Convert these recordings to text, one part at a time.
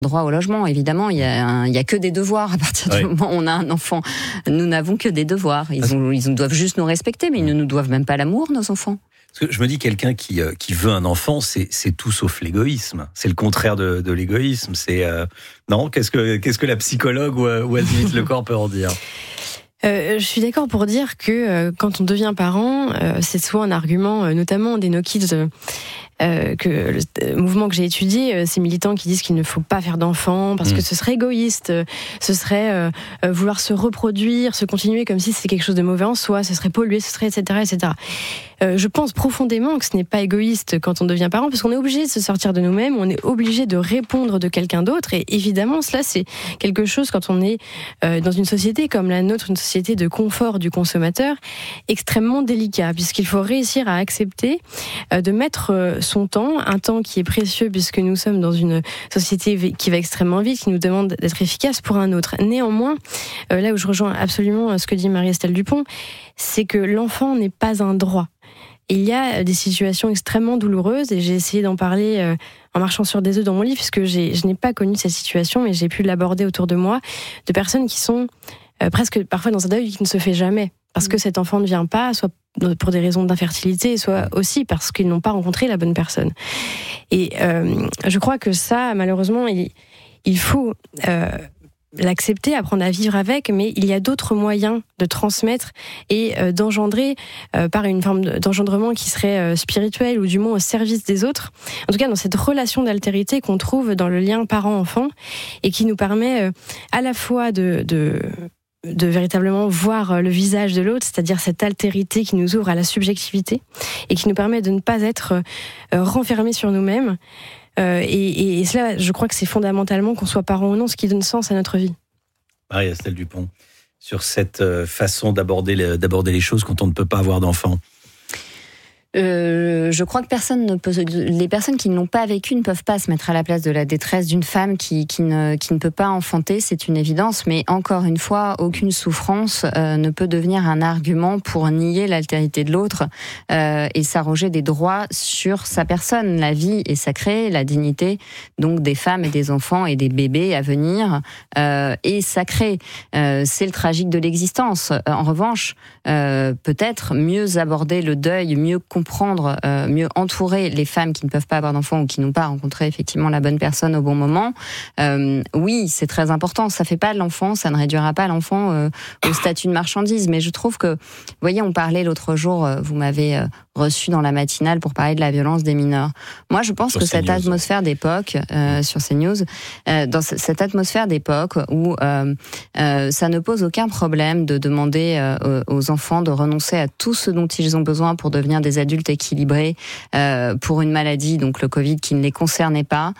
Droit au logement, évidemment, il y a que des devoirs à partir du moment où on a un enfant. Nous n'avons que des devoirs. Ils doivent juste nous respecter, mais ils ne nous doivent même pas l'amour, nos enfants. Parce que je me dis, quelqu'un qui veut un enfant, c'est tout sauf l'égoïsme. C'est le contraire de l'égoïsme. C'est non. Qu'est-ce que la psychologue ou Azimit Lecor peut en dire? Je suis d'accord pour dire que quand on devient parent, c'est souvent un argument, notamment des No Kids, que le mouvement que j'ai étudié, ces militants qui disent qu'il ne faut pas faire d'enfants parce que ce serait égoïste, ce serait vouloir se reproduire, se continuer comme si c'était quelque chose de mauvais en soi, ce serait polluer, ce serait etc. etc. Je pense profondément que ce n'est pas égoïste quand on devient parent, parce qu'on est obligé de se sortir de nous-mêmes, on est obligé de répondre de quelqu'un d'autre, et évidemment cela c'est quelque chose quand on est dans une société comme la nôtre, une société de confort du consommateur, extrêmement délicat, puisqu'il faut réussir à accepter de mettre son temps, un temps qui est précieux puisque nous sommes dans une société qui va extrêmement vite, qui nous demande d'être efficace, pour un autre. Néanmoins, là où je rejoins absolument ce que dit Marie-Estelle Dupont, c'est que l'enfant n'est pas un droit. Il y a des situations extrêmement douloureuses, et j'ai essayé d'en parler en marchant sur des œufs dans mon livre, puisque je n'ai pas connu cette situation, mais j'ai pu l'aborder autour de moi, de personnes qui sont presque parfois dans un deuil qui ne se fait jamais, parce que cet enfant ne vient pas, soit pour des raisons d'infertilité, soit aussi parce qu'ils n'ont pas rencontré la bonne personne. Et je crois que ça, malheureusement, il faut l'accepter, apprendre à vivre avec, mais il y a d'autres moyens de transmettre et d'engendrer par une forme d'engendrement qui serait spirituel, ou du moins au service des autres. En tout cas, dans cette relation d'altérité qu'on trouve dans le lien parent-enfant, et qui nous permet à la fois de véritablement voir le visage de l'autre, c'est-à-dire cette altérité qui nous ouvre à la subjectivité et qui nous permet de ne pas être renfermés sur nous-mêmes. Et cela, je crois que c'est fondamentalement, qu'on soit parent ou non, ce qui donne sens à notre vie. Marie-Estelle Dupont, sur cette façon d'aborder les choses quand on ne peut pas avoir d'enfant. Je crois que les personnes qui ne l'ont pas vécu ne peuvent pas se mettre à la place de la détresse d'une femme qui ne peut pas enfanter, c'est une évidence, mais encore une fois, aucune souffrance ne peut devenir un argument pour nier l'altérité de l'autre et s'arroger des droits sur sa personne. La vie est sacrée, la dignité donc des femmes et des enfants et des bébés à venir est sacrée. C'est le tragique de l'existence. En revanche, peut-être mieux aborder le deuil, mieux comprendre, mieux entourer les femmes qui ne peuvent pas avoir d'enfants ou qui n'ont pas rencontré effectivement la bonne personne au bon moment. Oui, c'est très important. Ça fait pas de l'enfant, ça ne réduira pas l'enfant au statut de marchandise. Mais je trouve que, vous voyez, on parlait l'autre jour, vous m'avez reçu dans la matinale pour parler de la violence des mineurs. Moi, je pense que cette atmosphère d'époque, sur CNews, dans cette atmosphère d'époque où ça ne pose aucun problème de demander aux enfants de renoncer à tout ce dont ils ont besoin pour devenir des adultes équilibrés pour une maladie, donc le Covid, qui ne les concernait pas,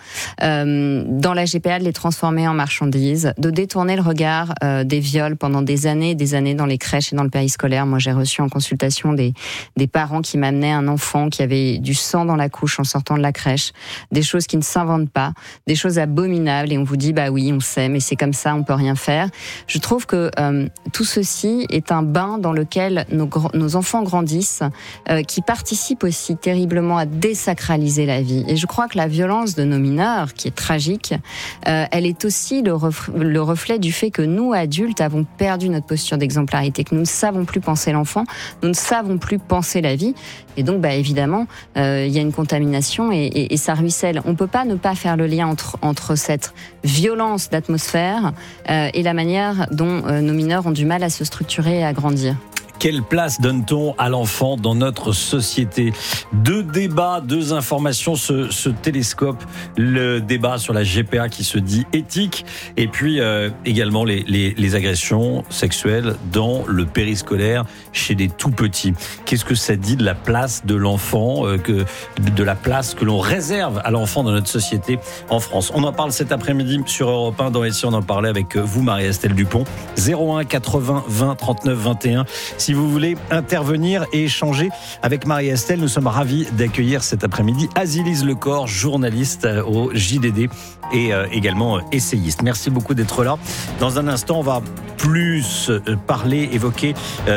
dans la GPA de les transformer en marchandises, de détourner le regard des viols pendant des années dans les crèches et dans le périscolaire. Moi, j'ai reçu en consultation des parents qui m'amenaient un enfant qui avait du sang dans la couche en sortant de la crèche, des choses qui ne s'inventent pas, des choses abominables, et on vous dit bah oui, on sait, mais c'est comme ça, on peut rien faire. Je trouve que tout ceci est un bain dans lequel nos enfants grandissent, qui participe aussi terriblement à désacraliser la vie. Et je crois que la violence de nos mineurs, qui est tragique, elle est aussi le reflet du fait que nous, adultes, avons perdu notre posture d'exemplarité, que nous ne savons plus penser l'enfant, nous ne savons plus penser la vie. Et donc, évidemment, il y a une contamination et ça ruisselle. On ne peut pas ne pas faire le lien entre cette violence d'atmosphère et la manière dont nos mineurs ont du mal à se structurer et à grandir. Quelle place donne-t-on à l'enfant dans notre société ? 2 débats, 2 informations se télescopent. Le débat sur la GPA qui se dit éthique, et puis également les agressions sexuelles dans le périscolaire chez des tout-petits. Qu'est-ce que ça dit de la place de l'enfant, de la place que l'on réserve à l'enfant dans notre société en France ? On en parle cet après-midi sur Europe 1. Dans ici, on en parlait avec vous, Marie-Estelle Dupont. 01 80 20 39 21. Si si vous voulez intervenir et échanger avec Marie-Estelle. Nous sommes ravis d'accueillir cet après-midi Azilise Lecor, journaliste au JDD et également essayiste. Merci beaucoup d'être là. Dans un instant, on va plus évoquer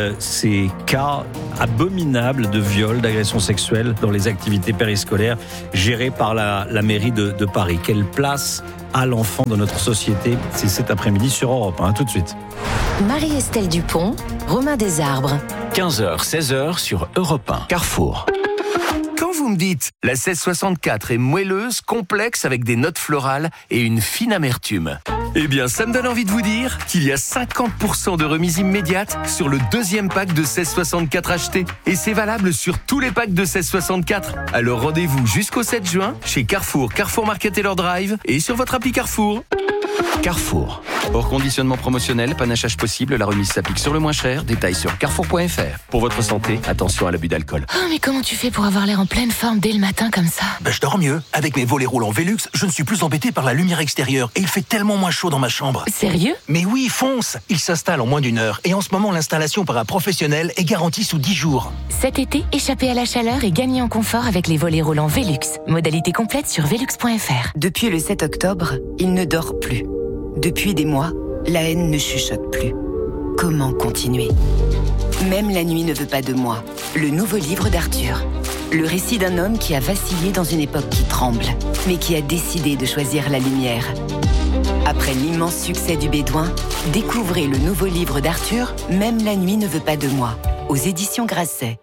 ces cas abominables de viol, d'agression sexuelle dans les activités périscolaires gérées par la mairie de Paris. Quelle place a l'enfant dans notre société? C'est cet après-midi sur Europe 1. Tout de suite. Marie-Estelle Dupont, Romain Desarbres. 15h, 16h sur Europe 1. Carrefour. Quand vous me dites la 1664 est moelleuse, complexe avec des notes florales et une fine amertume, eh bien ça me donne envie de vous dire qu'il y a 50% de remise immédiate sur le deuxième pack de 1664 acheté. Et c'est valable sur tous les packs de 1664. Alors rendez-vous jusqu'au 7 juin chez Carrefour, Carrefour Market Taylor Drive et sur votre appli Carrefour. Carrefour. Hors conditionnement promotionnel, panachage possible, la remise s'applique sur le moins cher. Détails sur carrefour.fr. Pour votre santé, attention à l'abus d'alcool. Oh, mais comment tu fais pour avoir l'air en pleine forme dès le matin comme ça? Je dors mieux. Avec mes volets roulants Velux, je ne suis plus embêté par la lumière extérieure et il fait tellement moins chaud dans ma chambre. Sérieux? Mais oui, fonce! Il s'installe en moins d'1 heure et en ce moment, l'installation par un professionnel est garantie sous 10 jours. Cet été, échappez à la chaleur et gagnez en confort avec les volets roulants Velux. Modalité complète sur velux.fr. Depuis le 7 octobre, il ne dort plus. Depuis des mois, la haine ne chuchote plus. Comment continuer? Même la nuit ne veut pas de moi. Le nouveau livre d'Arthur. Le récit d'un homme qui a vacillé dans une époque qui tremble, mais qui a décidé de choisir la lumière. Après l'immense succès du Bédouin, découvrez le nouveau livre d'Arthur, Même la nuit ne veut pas de moi, aux éditions Grasset.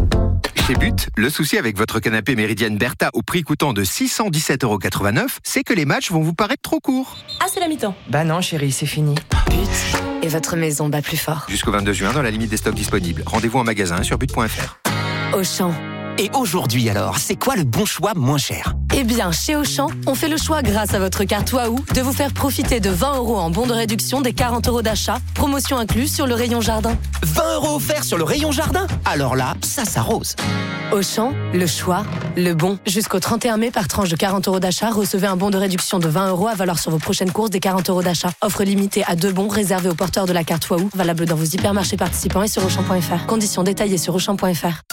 Chez But, le souci avec votre canapé Méridienne Bertha au prix coûtant de 617,89 €, c'est que les matchs vont vous paraître trop courts. Ah, c'est la mi-temps. Bah non, chérie, c'est fini. But, et votre maison bat plus fort. Jusqu'au 22 juin, dans la limite des stocks disponibles. Rendez-vous en magasin sur but.fr. Auchan. Et aujourd'hui alors, c'est quoi le bon choix moins cher? Eh bien, chez Auchan, on fait le choix grâce à votre carte Waouh de vous faire profiter de 20 € en bon de réduction des 40 € d'achat, promotion incluse sur le rayon jardin. 20 € offerts sur le rayon jardin? Alors là, ça s'arrose. Auchan, le choix, le bon. Jusqu'au 31 mai, par tranche de 40 € d'achat, recevez un bon de réduction de 20 € à valoir sur vos prochaines courses des 40 € d'achat. Offre limitée à 2 bons réservés aux porteurs de la carte Waouh, valable dans vos hypermarchés participants et sur Auchan.fr. Conditions détaillées sur Auchan.fr.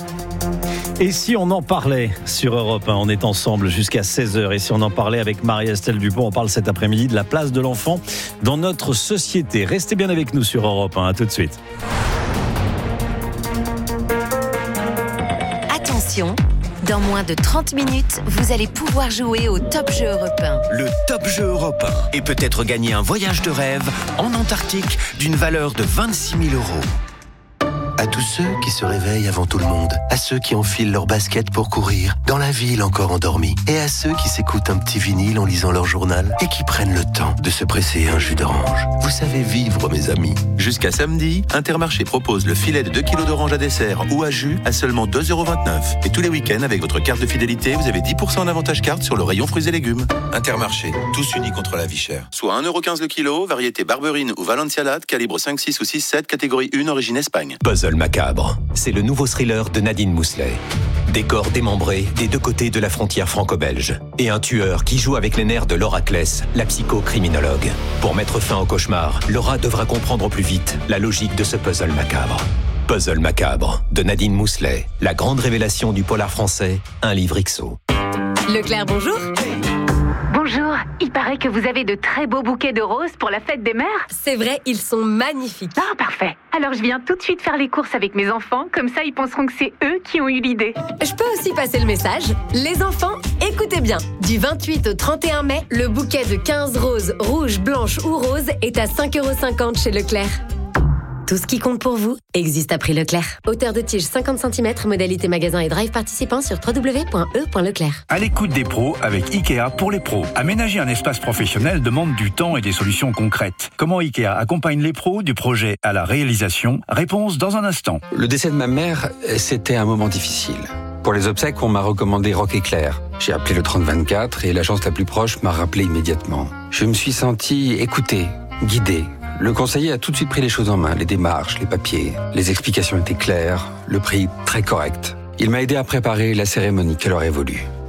Et si on en parlait sur Europe 1, on est ensemble jusqu'à 16h. Et si on en parlait avec Marie-Estelle Dupont, on parle cet après-midi de la place de l'enfant dans notre société. Restez bien avec nous sur Europe 1. À tout de suite. Attention, dans moins de 30 minutes, vous allez pouvoir jouer au Top Jeu européen. Le Top Jeu européen. Et peut-être gagner un voyage de rêve en Antarctique d'une valeur de 26 000 €. À tous ceux qui se réveillent avant tout le monde, à ceux qui enfilent leurs baskets pour courir, dans la ville encore endormie, et à ceux qui s'écoutent un petit vinyle en lisant leur journal et qui prennent le temps de se presser un jus d'orange. Vous savez vivre, mes amis. Jusqu'à samedi, Intermarché propose le filet de 2 kg d'orange à dessert ou à jus à seulement 2,29 €. Et tous les week-ends, avec votre carte de fidélité, vous avez 10% d'avantage carte sur le rayon fruits et légumes. Intermarché, tous unis contre la vie chère. Soit 1,15 € le kilo, variété Barberine ou Valencialat, calibre 5, 6 ou 6, 7, catégorie 1, origine Espagne. Puzzle macabre, c'est le nouveau thriller de Nadine Mousselet. Des corps démembrés des deux côtés de la frontière franco-belge. Et un tueur qui joue avec les nerfs de Laura Kless, la psychocriminologue. Pour mettre fin au cauchemar, Laura devra comprendre au plus vite la logique de ce puzzle macabre. Puzzle macabre, de Nadine Mousselet. La grande révélation du polar français, un livre XO. Leclerc, bonjour. Bonjour, il paraît que vous avez de très beaux bouquets de roses pour la fête des mères. C'est vrai, ils sont magnifiques. Ah, parfait. Alors je viens tout de suite faire les courses avec mes enfants, comme ça ils penseront que c'est eux qui ont eu l'idée. Je peux aussi passer le message. Les enfants, écoutez bien. Du 28 au 31 mai, le bouquet de 15 roses, rouges, blanches ou roses est à 5,50 € chez Leclerc. Tout ce qui compte pour vous existe à prix Leclerc. Hauteur de tige 50 cm, modalité magasin et drive participant sur www.e.leclerc. À l'écoute des pros avec Ikea pour les pros. Aménager un espace professionnel demande du temps et des solutions concrètes. Comment Ikea accompagne les pros du projet à la réalisation? Réponse dans un instant. Le décès de ma mère, c'était un moment difficile. Pour les obsèques, on m'a recommandé Rock Éclair. J'ai appelé le 3024 et l'agence la plus proche m'a rappelé immédiatement. Je me suis senti écouté, guidé. Le conseiller a tout de suite pris les choses en main, les démarches, les papiers. Les explications étaient claires, le prix très correct. Il m'a aidé à préparer la cérémonie qu'elle aurait voulu.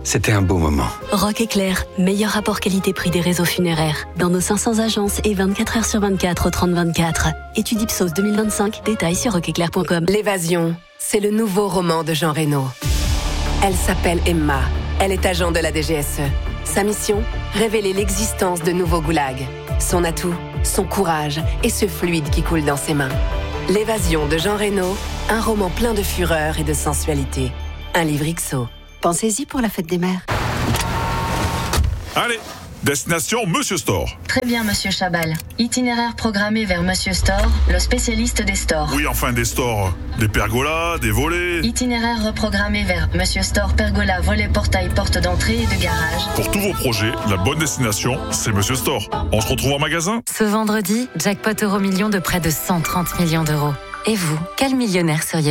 C'était un beau moment. Rock Éclair, meilleur rapport qualité-prix des réseaux funéraires. Dans nos 500 agences et 24 heures sur 24 au 30-24. Étude Ipsos 2025, détails sur rockeclair.com. L'évasion, c'est le nouveau roman de Jean Reno. Elle s'appelle Emma. Elle est agent de la DGSE. Sa mission, révéler l'existence de nouveaux goulags. Son atout, son courage et ce fluide qui coule dans ses mains. L'évasion de Jean Reno, un roman plein de fureur et de sensualité. Un livre XO. Pensez-y pour la fête des mères. Allez, destination Monsieur Store. Très bien, Monsieur Chabal. Itinéraire programmé vers Monsieur Store, le spécialiste des stores. Oui, enfin des stores. Des pergolas, des volets. Itinéraire reprogrammé vers Monsieur Store, pergola, volet, portail, porte d'entrée et de garage. Pour tous vos projets, la bonne destination, c'est Monsieur Store. On se retrouve en magasin. Ce vendredi, jackpot euro-million de près de 130 millions d'euros. Et vous, quel millionnaire seriez-vous ?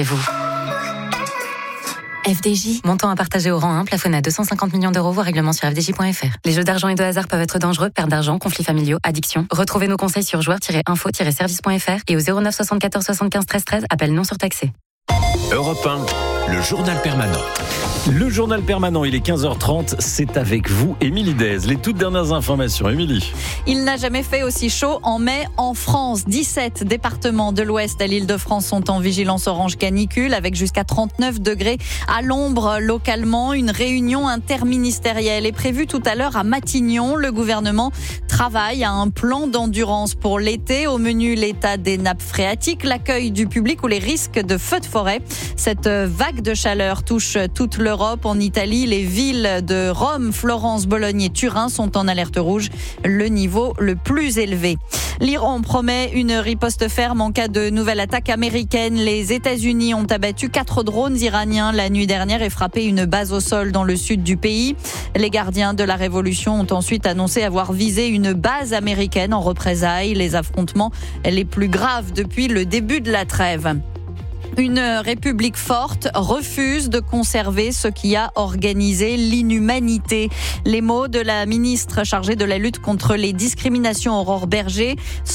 FDJ, montant à partager au rang 1, plafonné à 250 millions d'euros, voire règlement sur fdj.fr. Les jeux d'argent et de hasard peuvent être dangereux, perte d'argent, conflits familiaux, addiction. Retrouvez nos conseils sur joueurs-info-service.fr et au 09 74 75 13 13, appel non surtaxé. Europe 1, le journal permanent. Le journal permanent, il est 15h30, c'est avec vous, Émilie Dez. Les toutes dernières informations, Émilie. Il n'a jamais fait aussi chaud en mai en France. 17 départements de l'Ouest à l'Île-de-France sont en vigilance orange canicule avec jusqu'à 39 degrés à l'ombre localement. Une réunion interministérielle est prévue tout à l'heure à Matignon. Le gouvernement travaille à un plan d'endurance pour l'été. Au menu, l'état des nappes phréatiques, l'accueil du public ou les risques de feux de forêt. Cette vague de chaleur touche toute l'Europe. En Italie, les villes de Rome, Florence, Bologne et Turin sont en alerte rouge, le niveau le plus élevé. L'Iran promet une riposte ferme en cas de nouvelle attaque américaine. Les États-Unis ont abattu 4 drones iraniens la nuit dernière et frappé une base au sol dans le sud du pays. Les gardiens de la révolution ont ensuite annoncé avoir visé une base américaine en représailles. Les affrontements les plus graves depuis le début de la trêve. Une République forte refuse de conserver ce qui a organisé l'inhumanité. Les mots de la ministre chargée de la lutte contre les discriminations, Aurore Berger.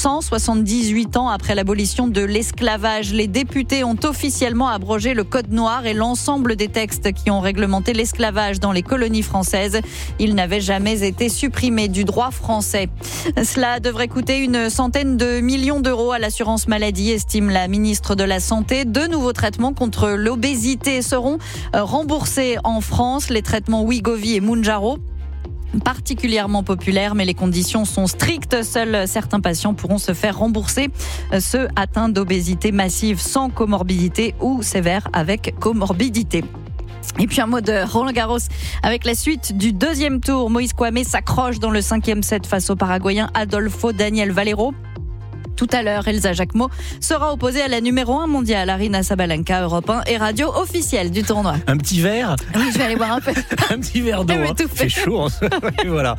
178 ans après l'abolition de l'esclavage, les députés ont officiellement abrogé le Code noir et l'ensemble des textes qui ont réglementé l'esclavage dans les colonies françaises. Ils n'avaient jamais été supprimés du droit français. Cela devrait coûter une centaine de millions d'euros à l'assurance maladie, estime la ministre de la Santé. Deux nouveaux traitements contre l'obésité seront remboursés en France. Les traitements Wegovy et Mounjaro, particulièrement populaires, mais les conditions sont strictes. Seuls certains patients pourront se faire rembourser, ceux atteints d'obésité massive sans comorbidité ou sévère avec comorbidité. Et puis un mot de Roland Garros avec la suite du deuxième tour. Moïse Kouamé s'accroche dans le 5e set face au Paraguayen Adolfo Daniel Valero. Tout à l'heure, Elsa Jacquemot sera opposée à la numéro 1 mondiale, Aryna Sabalenka. Europe 1 et radio officielle du tournoi. Un petit verre. Oui, je vais aller boire un peu. Un petit verre d'eau. C'est chaud. Oui, voilà.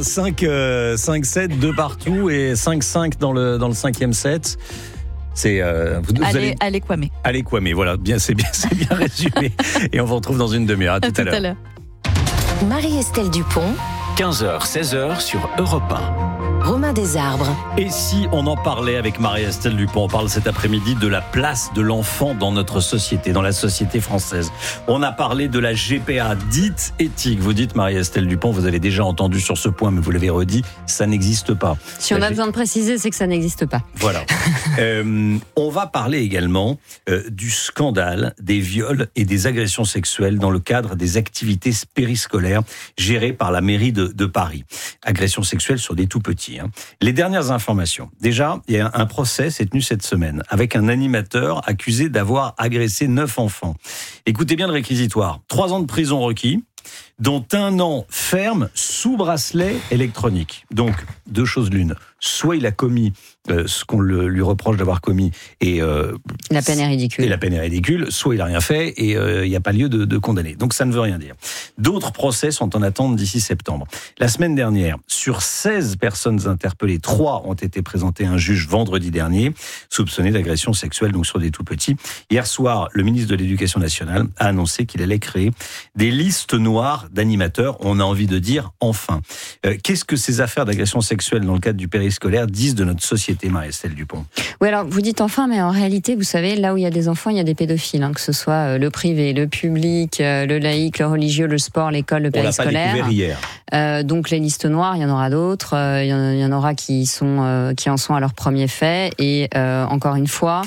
5-7, 2 partout et 5-5 dans le 5e set. C'est allez Kwame. Allez Kwame, voilà, c'est bien résumé. Et on vous retrouve dans une demi-heure. À tout à l'heure. Marie-Estelle Dupont. 15h, 16h sur Europe 1. Romain Desarbres. Et si on en parlait avec Marie-Estelle Dupont, on parle cet après-midi de la place de l'enfant dans notre société, dans la société française. On a parlé de la GPA dite éthique. Vous dites, Marie-Estelle Dupont, vous avez déjà entendu sur ce point, mais vous l'avez redit, ça n'existe pas. Si on a besoin de préciser, c'est que ça n'existe pas. Voilà. On va parler également du scandale des viols et des agressions sexuelles dans le cadre des activités périscolaires gérées par la mairie de Paris. Agressions sexuelles sur des tout-petits. Les dernières informations. Déjà, il y a un procès s'est tenu cette semaine avec un animateur accusé d'avoir agressé 9 enfants. Écoutez bien le réquisitoire. 3 ans de prison requis, dont 1 an ferme sous bracelet électronique. Donc, 2 choses l'une. Soit il a commis ce qu'on lui reproche d'avoir commis et la peine est ridicule. Et la peine est ridicule, soit il a rien fait et il n'y a pas lieu de condamner. Donc ça ne veut rien dire. D'autres procès sont en attente d'ici septembre. La semaine dernière, sur 16 personnes interpellées, 3 ont été présentées à un juge vendredi dernier, soupçonnés d'agression sexuelle donc sur des tout petits. Hier soir, le ministre de l'Éducation nationale a annoncé qu'il allait créer des listes noires noir d'animateurs. On a envie de dire enfin. Qu'est-ce que ces affaires d'agression sexuelle dans le cadre du périscolaire disent de notre société, Marie-Estelle Dupont? Oui, alors vous dites enfin, mais en réalité, vous savez, là où il y a des enfants, il y a des pédophiles, que ce soit le privé, le public, le laïque, le religieux, le sport, l'école, le périscolaire. On l'a pas découvert hier. Donc les listes noires, il y en aura d'autres. Il y en aura qui en sont à leur premier fait. Et encore une fois,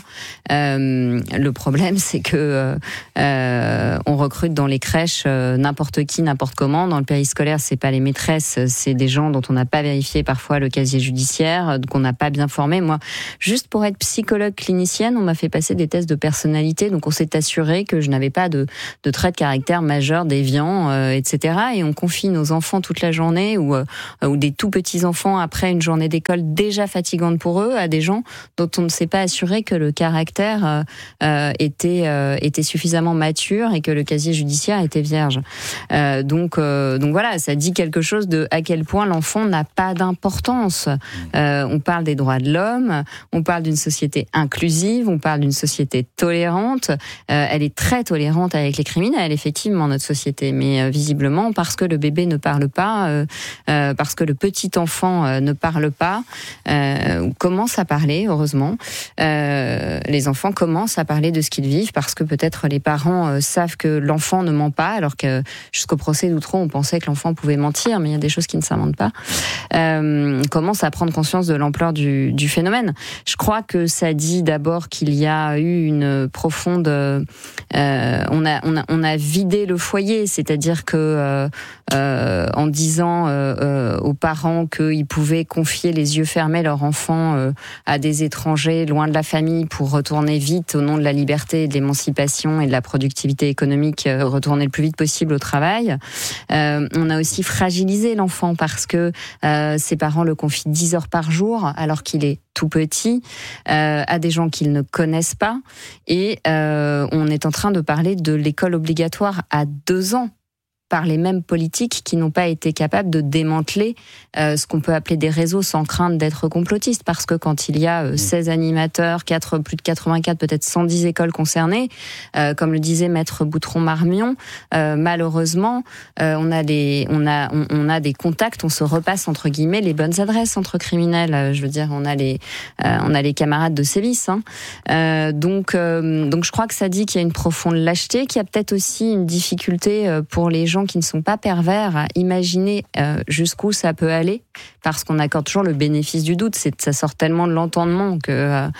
le problème, c'est que on recrute dans les crèches n'importe qui, n'importe comment. Dans le périscolaire, c'est pas les maîtresses, c'est des gens dont on n'a pas vérifié parfois le casier judiciaire, qu'on n'a pas bien formé. Moi, juste pour être psychologue clinicienne, on m'a fait passer des tests de personnalité, donc on s'est assuré que je n'avais pas de traits de caractère majeurs, déviants, etc. Et on confie nos enfants toute la journée ou des tout petits enfants après une journée d'école déjà fatigante pour eux à des gens dont on ne s'est pas assuré que le caractère était suffisamment mature et que le casier judiciaire était vierge. Donc voilà, ça dit quelque chose de à quel point l'enfant n'a pas d'importance. On parle des droits de l'homme, on parle d'une société inclusive, on parle d'une société tolérante. Elle est très tolérante avec les criminels, effectivement, notre société, mais visiblement parce que le bébé ne parle pas, parce que le petit enfant ne parle pas, ou commence à parler, heureusement. Les enfants commencent à parler de ce qu'ils vivent parce que peut-être les parents savent que l'enfant ne ment pas, alors que jusqu'au procès d'Outreau, on pensait que l'enfant pouvait mentir, mais il y a des choses qui ne s'inventent pas. Commence à prendre conscience de l'ampleur du phénomène. Je crois que ça dit d'abord qu'il y a eu une profonde... on a vidé le foyer, c'est-à-dire que en disant aux parents qu'ils pouvaient confier les yeux fermés leur enfant à des étrangers loin de la famille pour retourner vite au nom de la liberté, de l'émancipation et de la productivité économique, retourner le plus vite possible au travail. On a aussi fragilisé l'enfant parce que ses parents le confient 10 heures par jour alors qu'il est tout petit, à des gens qu'ils ne connaissent pas. Et on est en train de parler de l'école obligatoire à 2 ans par les mêmes politiques qui n'ont pas été capables de démanteler ce qu'on peut appeler des réseaux sans crainte d'être complotistes. Parce que quand il y a 16 animateurs, plus de 84, peut-être 110 écoles concernées, comme le disait Maître Boutron-Marmion, malheureusement, on a des contacts, on se repasse entre guillemets les bonnes adresses entre criminels. Je veux dire, on a les camarades de sévices. Donc je crois que ça dit qu'il y a une profonde lâcheté, qu'il y a peut-être aussi une difficulté pour les gens qui ne sont pas pervers à imaginer jusqu'où ça peut aller, parce qu'on accorde toujours le bénéfice du doute. Ça sort tellement de l'entendement que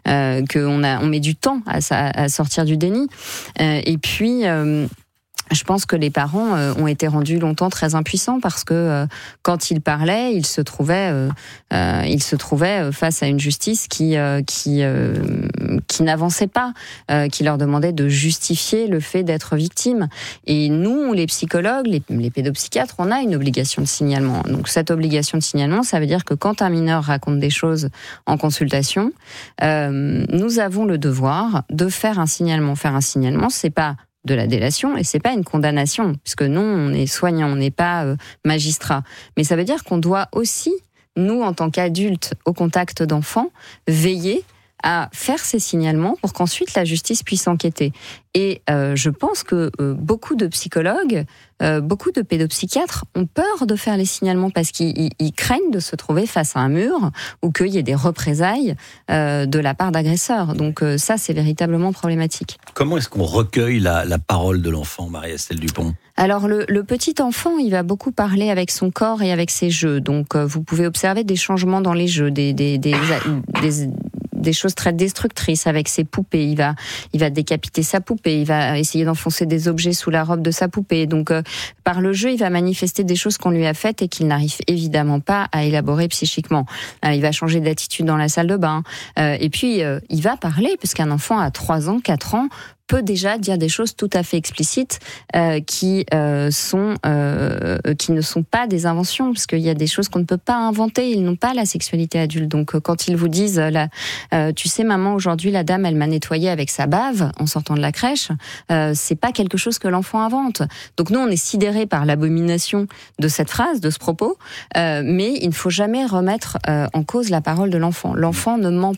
on met du temps à sortir du déni. Et puis je pense que les parents ont été rendus longtemps très impuissants parce que quand ils parlaient, ils se trouvaient face à une justice qui n'avançait pas, qui leur demandait de justifier le fait d'être victime. Et nous, les psychologues, les pédopsychiatres, on a une obligation de signalement. Donc cette obligation de signalement, ça veut dire que quand un mineur raconte des choses en consultation, nous avons le devoir de faire un signalement. Faire un signalement, c'est pas de la délation et c'est pas une condamnation, puisque nous on est soignants, on n'est pas magistrat. Mais ça veut dire qu'on doit aussi, nous en tant qu'adultes au contact d'enfants, veiller à faire ces signalements pour qu'ensuite la justice puisse enquêter. Et je pense que beaucoup de psychologues, beaucoup de pédopsychiatres ont peur de faire les signalements parce qu'ils craignent de se trouver face à un mur ou qu'il y ait des représailles de la part d'agresseurs. Donc ça, c'est véritablement problématique. Comment est-ce qu'on recueille la parole de l'enfant, Marie-Estelle Dupont ? Alors le petit enfant, il va beaucoup parler avec son corps et avec ses jeux. Donc vous pouvez observer des changements dans les jeux, des choses très destructrices avec ses poupées. Il va décapiter sa poupée, il va essayer d'enfoncer des objets sous la robe de sa poupée. Donc par le jeu, il va manifester des choses qu'on lui a faites et qu'il n'arrive évidemment pas à élaborer psychiquement. Il va changer d'attitude dans la salle de bain. Et puis il va parler, puisqu'un enfant à 3 ans, 4 ans peut déjà dire des choses tout à fait explicites qui ne sont pas des inventions, parce qu'il y a des choses qu'on ne peut pas inventer. Ils n'ont pas la sexualité adulte. Donc quand ils vous disent tu sais maman, aujourd'hui la dame elle m'a nettoyé avec sa bave en sortant de la crèche, c'est pas quelque chose que l'enfant invente. Donc nous on est sidérés par l'abomination de cette phrase, de ce propos, mais il ne faut jamais remettre en cause la parole de l'enfant. L'enfant ne ment pas.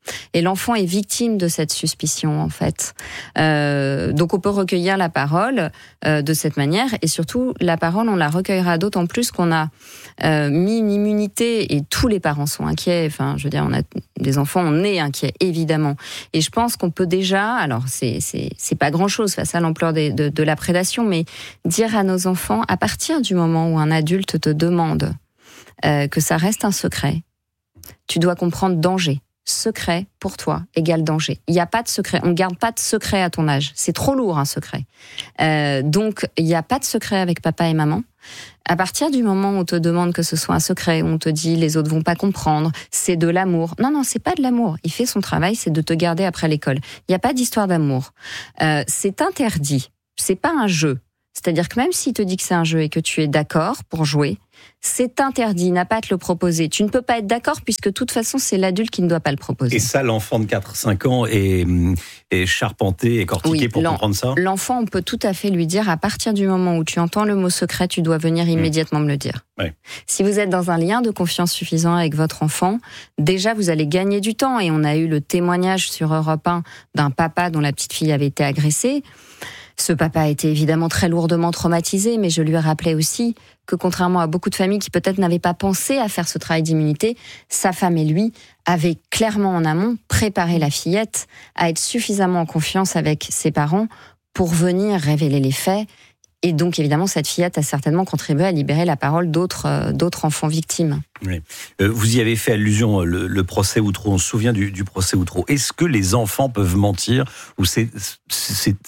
Et l'enfant est victime de cette suspicion, en fait. Donc on peut recueillir la parole de cette manière, et surtout, la parole, on la recueillera d'autant plus qu'on a mis une immunité, et tous les parents sont inquiets. Enfin, je veux dire, on a des enfants, on est inquiets, évidemment. Et je pense qu'on peut déjà, alors c'est pas grand-chose face à l'ampleur de la prédation, mais dire à nos enfants, à partir du moment où un adulte te demande que ça reste un secret, tu dois comprendre danger. Secret, pour toi, égale danger. Il n'y a pas de secret. On ne garde pas de secret à ton âge. C'est trop lourd, un secret. Donc, il n'y a pas de secret avec papa et maman. À partir du moment où on te demande que ce soit un secret, où on te dit les autres vont pas comprendre, c'est de l'amour. Non, c'est pas de l'amour. Il fait son travail, c'est de te garder après l'école. Il n'y a pas d'histoire d'amour. C'est interdit. C'est pas un jeu. C'est-à-dire que même s'il te dit que c'est un jeu et que tu es d'accord pour jouer, c'est interdit, il n'a pas à te le proposer. Tu ne peux pas être d'accord puisque de toute façon, c'est l'adulte qui ne doit pas le proposer. Et ça, l'enfant de 4-5 ans est charpenté et cortiqué pour comprendre ça ? L'enfant, on peut tout à fait lui dire, à partir du moment où tu entends le mot secret, tu dois venir immédiatement me le dire. Ouais. Si vous êtes dans un lien de confiance suffisant avec votre enfant, déjà, vous allez gagner du temps. Et on a eu le témoignage sur Europe 1 d'un papa dont la petite fille avait été agressée. Ce papa a été évidemment très lourdement traumatisé, mais je lui rappelais aussi que contrairement à beaucoup de familles qui peut-être n'avaient pas pensé à faire ce travail d'immunité, sa femme et lui avaient clairement en amont préparé la fillette à être suffisamment en confiance avec ses parents pour venir révéler les faits. Et donc, évidemment, cette fillette a certainement contribué à libérer la parole d'autres enfants victimes. Oui. Vous y avez fait allusion, le procès Outreau. On se souvient du procès Outreau. Est-ce que les enfants peuvent mentir ou c'est impensable ?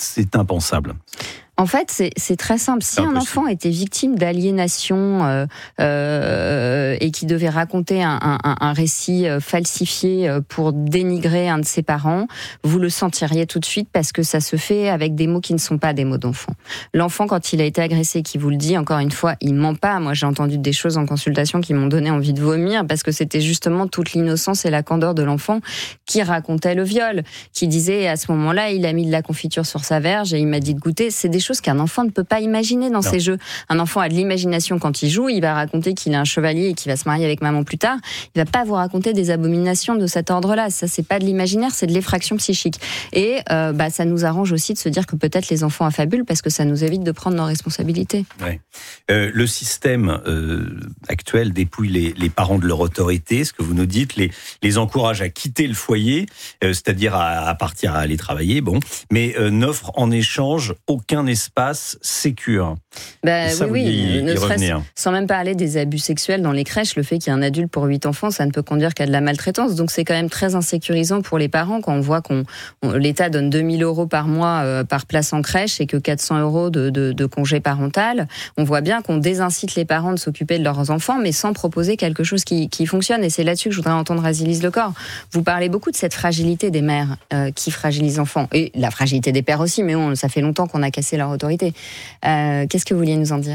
En fait, c'est très simple. Si un enfant était victime d'aliénation et qui devait raconter un récit falsifié pour dénigrer un de ses parents, vous le sentiriez tout de suite parce que ça se fait avec des mots qui ne sont pas des mots d'enfant. L'enfant, quand il a été agressé, qui vous le dit, encore une fois, il ment pas. Moi, j'ai entendu des choses en consultation qui m'ont donné envie de vomir parce que c'était justement toute l'innocence et la candeur de l'enfant qui racontait le viol, qui disait à ce moment-là, il a mis de la confiture sur sa verge et il m'a dit de goûter. C'est des choses qu'un enfant ne peut pas imaginer dans ses jeux. Un enfant a de l'imagination quand il joue, il va raconter qu'il est un chevalier et qu'il va se marier avec maman plus tard. Il va pas vous raconter des abominations de cet ordre-là. Ça, c'est pas de l'imaginaire, c'est de l'effraction psychique. Et ça nous arrange aussi de se dire que peut-être les enfants affabulent parce que ça nous évite de prendre nos responsabilités. Ouais. Le système actuel dépouille les parents de leur autorité, ce que vous nous dites, les encourage à quitter le foyer, c'est-à-dire à partir à aller travailler, mais n'offre en échange aucun espace sécure. Oui, ne serait-ce, sans même parler des abus sexuels dans les crèches, le fait qu'il y ait un adulte pour 8 enfants, ça ne peut conduire qu'à de la maltraitance. Donc c'est quand même très insécurisant pour les parents quand on voit l'État donne 2 000 € par mois par place en crèche et que 400 € de congé parental. On voit bien qu'on désincite les parents de s'occuper de leurs enfants, mais sans proposer quelque chose qui fonctionne. Et c'est là-dessus que je voudrais entendre Azilise Lecor. Vous parlez beaucoup de cette fragilité des mères qui fragilisent l'enfant. Et la fragilité des pères aussi, mais ça fait longtemps qu'on a cassé leur autorité. Qu'est-ce que vous vouliez nous en dire ?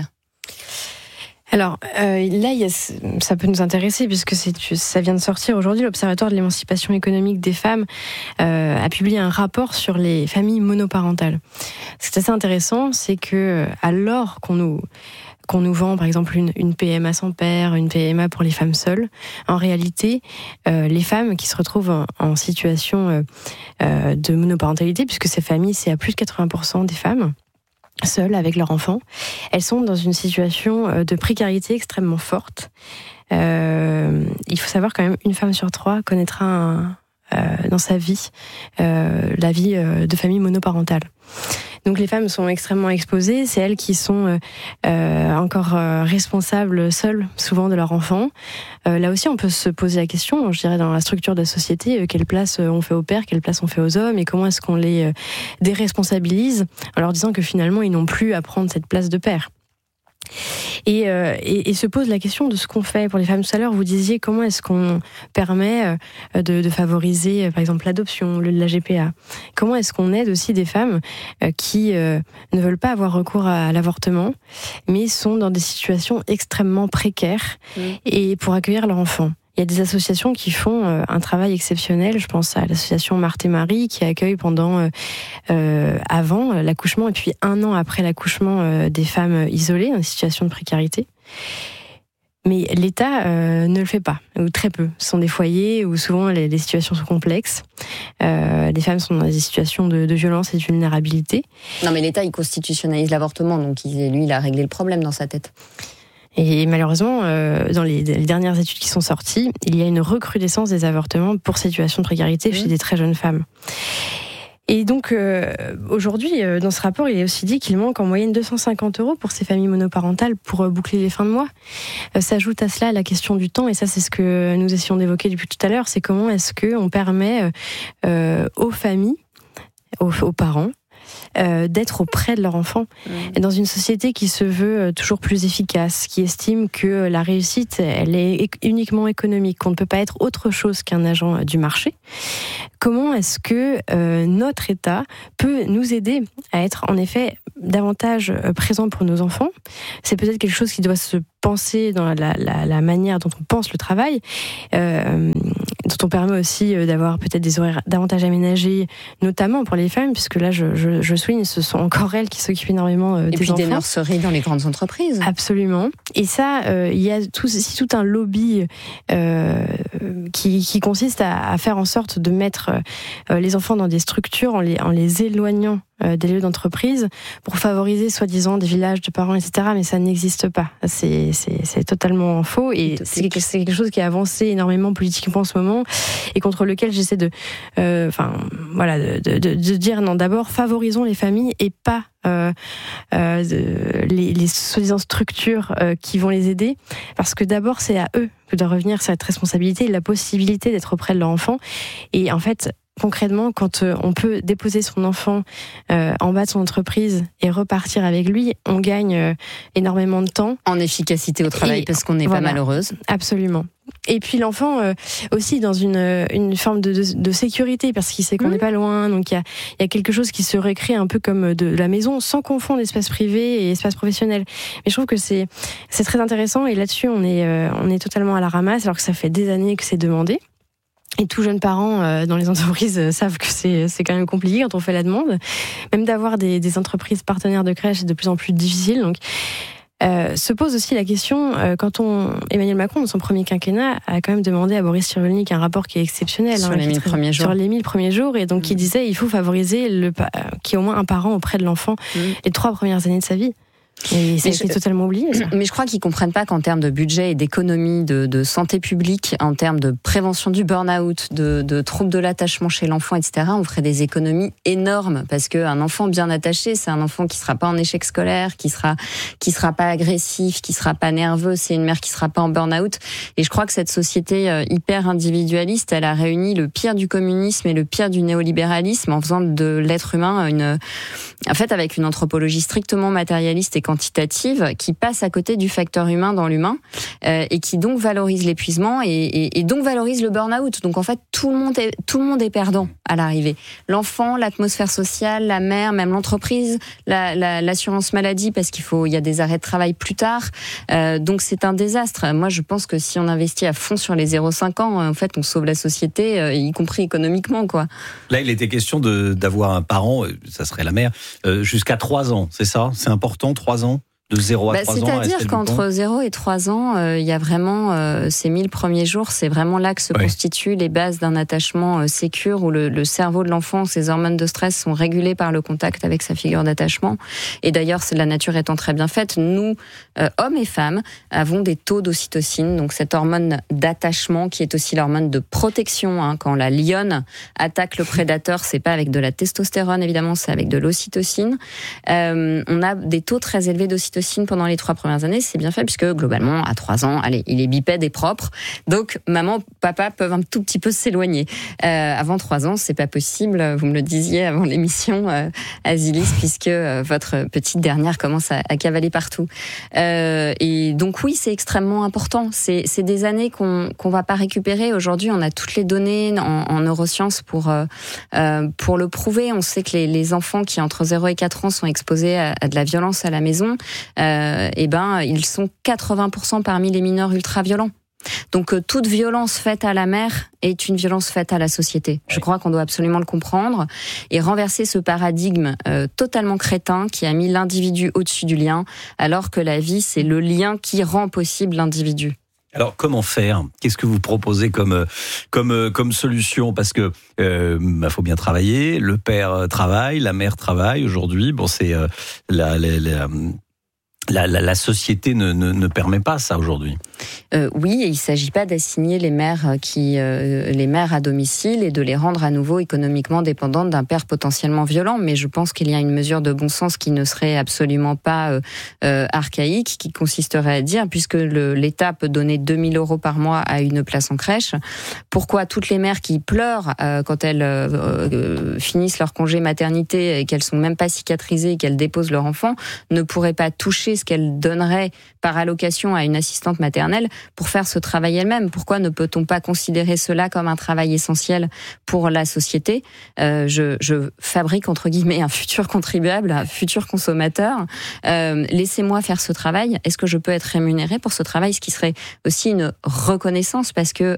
Alors là, ça peut nous intéresser puisque ça vient de sortir aujourd'hui. L'Observatoire de l'émancipation économique des femmes a publié un rapport sur les familles monoparentales. Ce qui est assez intéressant, c'est que alors qu'on nous vend par exemple une PMA sans père, une PMA pour les femmes seules, en réalité, les femmes qui se retrouvent en situation de monoparentalité, puisque ces familles, c'est à plus de 80% des femmes seules avec leurs enfants, elles sont dans une situation de précarité extrêmement forte. Il faut savoir quand même, une femme sur 3 connaîtra dans sa vie la vie de famille monoparentale. Donc les femmes sont extrêmement exposées, c'est elles qui sont encore responsables seules, souvent de leurs enfants. Là aussi, on peut se poser la question, je dirais, dans la structure de la société, quelle place on fait aux pères, quelle place on fait aux hommes, et comment est-ce qu'on les déresponsabilise en leur disant que finalement, ils n'ont plus à prendre cette place de père. Et se pose la question de ce qu'on fait pour les femmes. Tout à l'heure, vous disiez comment est-ce qu'on permet de favoriser, par exemple, l'adoption, la GPA. Comment est-ce qu'on aide aussi des femmes qui ne veulent pas avoir recours à l'avortement, mais sont dans des situations extrêmement précaires et pour accueillir leur enfant. Il y a des associations qui font un travail exceptionnel. Je pense à l'association Marthe et Marie qui accueille pendant avant l'accouchement et puis 1 an après l'accouchement des femmes isolées en situation de précarité. Mais l'État ne le fait pas, ou très peu. Ce sont des foyers où souvent les situations sont complexes. Les femmes sont dans des situations de violence et de vulnérabilité. Non, mais l'État, il constitutionnalise l'avortement, donc il a réglé le problème dans sa tête. Et malheureusement, dans les dernières études qui sont sorties, il y a une recrudescence des avortements pour situation de précarité chez des très jeunes femmes. Et donc, aujourd'hui, dans ce rapport, il est aussi dit qu'il manque en moyenne 250 € pour ces familles monoparentales pour boucler les fins de mois. S'ajoute à cela la question du temps, et ça, c'est ce que nous essayons d'évoquer depuis tout à l'heure, c'est comment est-ce qu'on permet aux familles, aux parents, d'être auprès de leur enfant. Et dans une société qui se veut toujours plus efficace, qui estime que la réussite, elle est uniquement économique, qu'on ne peut pas être autre chose qu'un agent du marché, comment est-ce que notre État peut nous aider à être en effet davantage présent pour nos enfants? C'est peut-être quelque chose qui doit se penser dans la manière dont on pense le travail, dont on permet aussi d'avoir peut-être des horaires davantage aménagés, notamment pour les femmes, puisque là, je souligne, ce sont encore elles qui s'occupent énormément des enfants. Et puis des nurseries dans les grandes entreprises. Absolument. Et ça, il y a aussi tout un lobby qui consiste à faire en sorte de mettre les enfants dans des structures en les éloignant des lieux d'entreprise pour favoriser soi-disant des villages de parents, etc. Mais ça n'existe pas. C'est totalement faux et c'est quelque chose qui a avancé énormément politiquement en ce moment et contre lequel j'essaie de dire non, d'abord favorisons les familles et pas les soi-disant structures qui vont les aider, parce que d'abord c'est à eux que doit revenir cette responsabilité et la possibilité d'être auprès de leur enfant. Et en fait, concrètement, quand on peut déposer son enfant en bas de son entreprise et repartir avec lui, on gagne énormément de temps. En efficacité au travail, parce qu'on n'est pas malheureuse. Absolument. Et puis l'enfant aussi dans une forme de sécurité, parce qu'il sait qu'on n'est pas loin, donc il y a quelque chose qui se recrée un peu comme de la maison, sans confondre espace privé et espace professionnel. Mais je trouve que c'est très intéressant, et là-dessus on est totalement à la ramasse, alors que ça fait des années que c'est demandé. Et tous jeunes parents dans les entreprises savent que c'est quand même compliqué quand on fait la demande. Même d'avoir des entreprises partenaires de crèche, c'est de plus en plus difficile. Donc, se pose aussi la question, Emmanuel Macron, dans son premier quinquennat, a quand même demandé à Boris Cyrulnik un rapport qui est exceptionnel. Sur les 1000 premiers jours. Sur les 1000 premiers jours. Et donc, il disait il faut favoriser qu'il y ait au moins un parent auprès de l'enfant les 3 premières années de sa vie. Et ça a été totalement oublié, ça. Mais je crois qu'ils comprennent pas qu'en termes de budget et d'économie, de santé publique, en termes de prévention du burn-out, de troubles de l'attachement chez l'enfant, etc., on ferait des économies énormes, parce qu'un enfant bien attaché, c'est un enfant qui sera pas en échec scolaire, qui sera pas agressif, qui sera pas nerveux, c'est une mère qui sera pas en burn-out. Et je crois que cette société hyper individualiste, elle a réuni le pire du communisme et le pire du néolibéralisme en faisant de l'être humain avec une anthropologie strictement matérialiste et quantitative qui passe à côté du facteur humain dans l'humain et qui donc valorise l'épuisement et donc valorise le burn-out. Donc en fait, tout le monde est perdant à l'arrivée. L'enfant, l'atmosphère sociale, la mère, même l'entreprise, l'assurance maladie, parce il y a des arrêts de travail plus tard. Donc c'est un désastre. Moi, je pense que si on investit à fond sur les 0-5 ans, en fait, on sauve la société, y compris économiquement, quoi. Là, il était question d'avoir un parent, ça serait la mère, jusqu'à 3 ans, c'est ça? C'est important, 3 ans? De 0 à 3 ans. C'est-à-dire qu'entre 0 et 3 ans, il y a vraiment ces 1000 premiers jours, c'est vraiment là que se constituent les bases d'un attachement sécure, où le cerveau de l'enfant, ses hormones de stress sont régulées par le contact avec sa figure d'attachement. Et d'ailleurs, la nature étant très bien faite, nous, hommes et femmes, avons des taux d'ocytocine, donc cette hormone d'attachement qui est aussi l'hormone de protection. Quand la lionne attaque le prédateur, c'est pas avec de la testostérone, évidemment, c'est avec de l'ocytocine. On a des taux très élevés d'ocytocine pendant les 3 premières années, c'est bien fait, puisque globalement, à 3 ans, il est bipède et propre. Donc, maman, papa peuvent un tout petit peu s'éloigner. Avant 3 ans, c'est pas possible. Vous me le disiez avant l'émission, Azilis, puisque votre petite dernière commence à cavaler partout. Et donc, oui, c'est extrêmement important. C'est des années qu'on va pas récupérer. Aujourd'hui, on a toutes les données en neurosciences pour le prouver. On sait que les enfants qui, entre 0 et 4 ans, sont exposés à de la violence à la maison, ils sont 80% parmi les mineurs ultra-violents. Donc toute violence faite à la mère est une violence faite à la société. Je crois qu'on doit absolument le comprendre et renverser ce paradigme totalement crétin qui a mis l'individu au-dessus du lien, alors que la vie, c'est le lien qui rend possible l'individu. Alors, comment faire ? Qu'est-ce que vous proposez comme solution ? Parce que faut bien travailler. Le père travaille, la mère travaille. Aujourd'hui, bon, c'est la société ne permet pas ça aujourd'hui. Oui, et il ne s'agit pas d'assigner les mères à domicile et de les rendre à nouveau économiquement dépendantes d'un père potentiellement violent, mais je pense qu'il y a une mesure de bon sens qui ne serait absolument pas archaïque, qui consisterait à dire, puisque l'État peut donner 2 000 € par mois à une place en crèche, pourquoi toutes les mères qui pleurent quand elles finissent leur congé maternité et qu'elles sont même pas cicatrisées et qu'elles déposent leur enfant, ne pourraient pas toucher ce qu'elles donneraient par allocation à une assistante maternelle pour faire ce travail elle-même. Pourquoi ne peut-on pas considérer cela comme un travail essentiel pour la société ? Je fabrique entre guillemets un futur contribuable, un futur consommateur. Laissez-moi faire ce travail. Est-ce que je peux être rémunérée pour ce travail ? Ce qui serait aussi une reconnaissance, parce que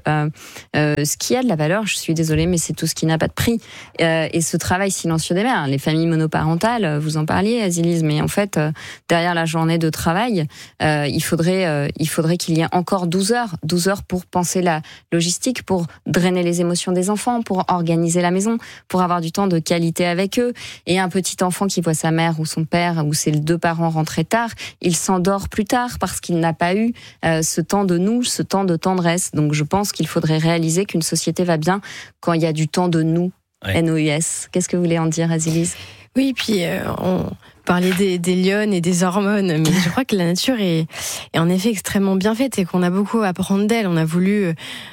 ce qui a de la valeur, je suis désolée, mais c'est tout ce qui n'a pas de prix. Et ce travail silencieux des mères, les familles monoparentales, vous en parliez, Azilise, mais en fait, derrière la journée de travail, il faudrait qu'il y ait encore 12 heures pour penser la logistique, pour drainer les émotions des enfants, pour organiser la maison, pour avoir du temps de qualité avec eux. Et un petit enfant qui voit sa mère ou son père, ou ses 2 parents rentrer tard, il s'endort plus tard parce qu'il n'a pas eu ce temps de nous, ce temps de tendresse. Donc je pense qu'il faudrait réaliser qu'une société va bien quand il y a du temps de nous, NOUS. Qu'est-ce que vous voulez en dire, Azilise ? Oui, puis on parlait des lionnes et des hormones, mais je crois que la nature est en effet extrêmement bien faite et qu'on a beaucoup à apprendre d'elle. On a voulu,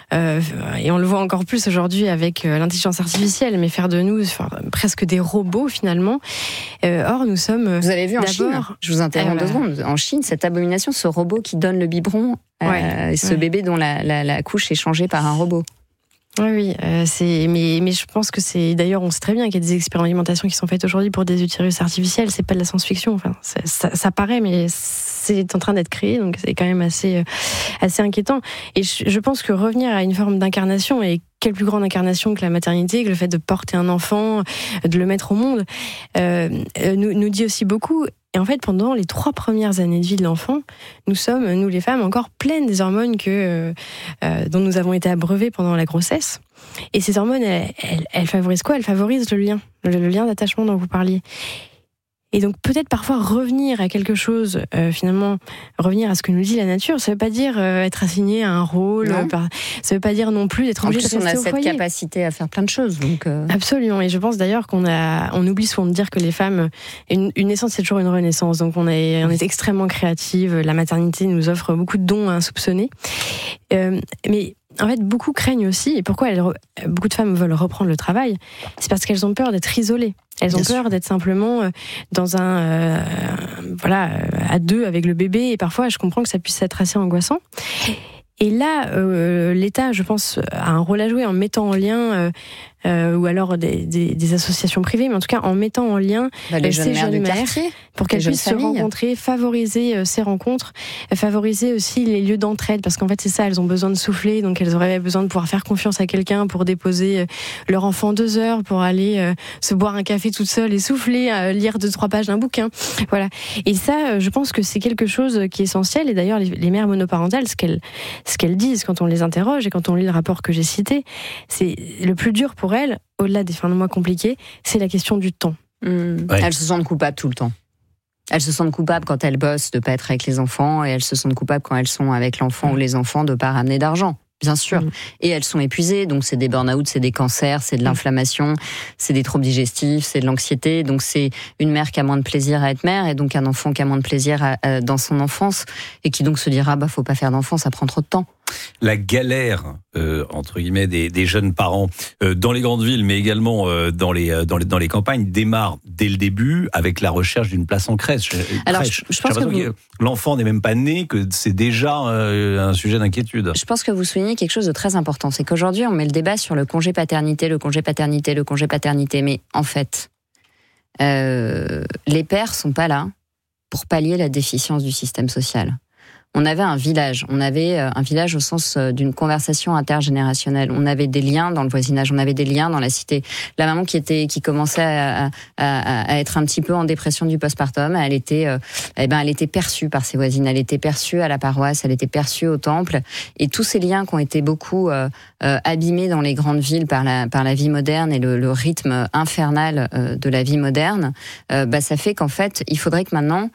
et on le voit encore plus aujourd'hui avec l'intelligence artificielle, mais faire de nous presque des robots finalement. Or, nous sommes... Vous avez vu en Chine, je vous interromps 2 secondes, en Chine, cette abomination, ce robot qui donne le biberon, ce bébé dont la couche est changée par un robot. Oui, mais je pense que c'est, d'ailleurs, on sait très bien qu'il y a des expérimentations qui sont faites aujourd'hui pour des utérus artificiels. C'est pas de la science-fiction. Enfin, ça paraît, mais c'est en train d'être créé, donc c'est quand même assez inquiétant. Et je pense que revenir à une forme d'incarnation, et quelle plus grande incarnation que la maternité, que le fait de porter un enfant, de le mettre au monde, nous dit aussi beaucoup. Et en fait, pendant les 3 premières années de vie de l'enfant, nous sommes, nous les femmes, encore pleines des hormones dont nous avons été abreuvées pendant la grossesse. Et ces hormones, elles favorisent quoi ? Elles favorisent le lien d'attachement dont vous parliez. Et donc peut-être parfois revenir à quelque chose, finalement, revenir à ce que nous dit la nature, ça veut pas dire être assigné à un rôle, ça veut pas dire non plus d'être obligé de rester au foyer. En plus, on a cette capacité à faire plein de choses. Donc Absolument, et je pense d'ailleurs on oublie souvent de dire que les femmes, une naissance c'est toujours une renaissance, donc on est extrêmement créatives, la maternité nous offre beaucoup de dons insoupçonnés. Mais en fait, beaucoup craignent aussi, et pourquoi beaucoup de femmes veulent reprendre le travail, c'est parce qu'elles ont peur d'être isolées. Elles ont peur d'être simplement dans à 2 avec le bébé, et parfois je comprends que ça puisse être assez angoissant. Et là, l'État, je pense, a un rôle à jouer en mettant en lien, ou alors des associations privées, mais en tout cas en mettant en lien les ces jeunes mères pour qu'elles puissent se familles. rencontrer, favoriser ces rencontres, favoriser aussi les lieux d'entraide, parce qu'en fait c'est ça, elles ont besoin de souffler, donc elles auraient besoin de pouvoir faire confiance à quelqu'un pour déposer leur enfant 2 heures, pour aller se boire un café toute seule et souffler, lire 2-3 pages d'un bouquin. Voilà. Et ça, je pense que c'est quelque chose qui est essentiel, et d'ailleurs les mères monoparentales, ce qu'elles disent quand on les interroge et quand on lit le rapport que j'ai cité, c'est le plus dur pour elles, au-delà des fins de mois compliquées, c'est la question du temps. Elles se sentent coupables tout le temps. Elles se sentent coupables quand elles bossent de pas être avec les enfants, et elles se sentent coupables quand elles sont avec l'enfant ou les enfants de pas ramener d'argent. Bien sûr. Et elles sont épuisées, donc c'est des burn-out, c'est des cancers, c'est de l'inflammation, c'est des troubles digestifs, c'est de l'anxiété. Donc c'est une mère qui a moins de plaisir à être mère, et donc un enfant qui a moins de plaisir dans son enfance, et qui donc se dira faut pas faire d'enfant, ça prend trop de temps. La galère entre guillemets des jeunes parents dans les grandes villes, mais également dans les campagnes, démarre dès le début avec la recherche d'une place en crèche. Alors je pense que l'enfant n'est même pas né, que c'est déjà un sujet d'inquiétude. Je pense que vous soulignez quelque chose de très important, c'est qu'aujourd'hui on met le débat sur le congé paternité, mais en fait les pères sont pas là pour pallier la déficience du système social. on avait un village. On avait un village au sens d'une conversation intergénérationnelle. On avait des liens dans le voisinage, on avait des liens dans la cité. La maman qui commençait à être un petit peu en dépression du postpartum, elle était perçue par ses voisines, elle était perçue à la paroisse, elle était perçue au temple. Et tous ces liens qui ont été beaucoup abîmés dans les grandes villes par la vie moderne et le rythme infernal de la vie moderne, ça fait qu'en fait, il faudrait que maintenant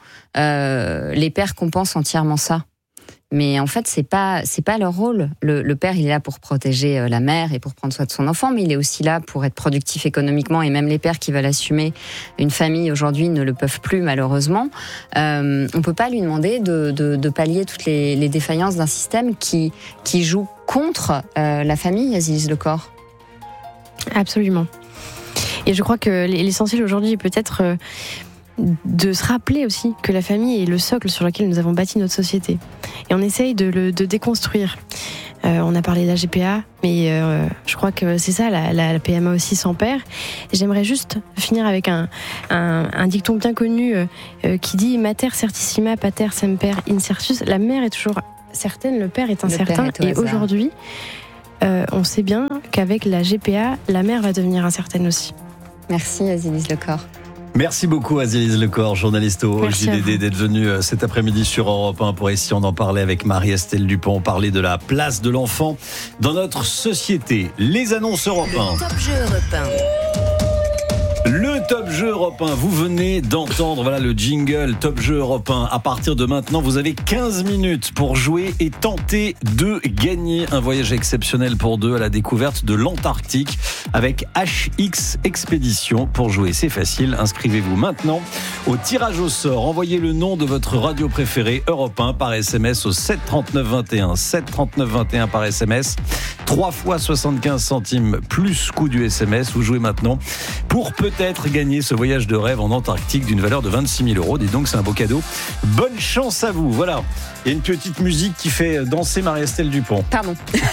les pères compensent entièrement ça. Mais en fait, c'est pas leur rôle. Le père, il est là pour protéger la mère et pour prendre soin de son enfant, mais il est aussi là pour être productif économiquement. Et même les pères qui veulent assumer une famille aujourd'hui ne le peuvent plus, malheureusement. On peut pas lui demander de pallier toutes les défaillances d'un système qui joue contre la famille, Aziz Lecor. Absolument. Et je crois que l'essentiel aujourd'hui est peut-être de se rappeler aussi que la famille est le socle sur lequel nous avons bâti notre société. Et on essaye de déconstruire. On a parlé de la GPA, mais je crois que c'est ça, la PMA aussi sans père. Et j'aimerais juste finir avec un dicton bien connu qui dit « Mater certissima, pater semper incertus ». La mère est toujours certaine, le père est incertain. Et aujourd'hui, on sait bien qu'avec la GPA, la mère va devenir incertaine aussi. Merci Aziz Lecor. Merci beaucoup Aziz Lecor, journaliste au JDD, d'être venu cet après-midi sur Europe 1 pour essayer d'en parler avec Marie-Estelle Dupont, parler de la place de l'enfant dans notre société. Les annonces Europe 1. Le Top Jeu Europe 1. Le Top Jeu Europe 1, vous venez d'entendre, voilà le jingle Top Jeu Europe 1. À partir de maintenant, vous avez 15 minutes pour jouer et tenter de gagner un voyage exceptionnel pour deux à la découverte de l'Antarctique avec HX Expédition. Pour jouer, c'est facile, inscrivez-vous maintenant au tirage au sort. Envoyez le nom de votre radio préférée Europe 1 par SMS au 73921. 73921 par SMS. 3 fois 75 centimes plus coût du SMS. Vous jouez maintenant pour peut-être gagner ce voyage de rêve en Antarctique d'une valeur de 26 000 €. Dis donc, c'est un beau cadeau. Bonne chance à vous. Voilà. Il y a une petite musique qui fait danser Marie-Estelle Dupont. Pardon.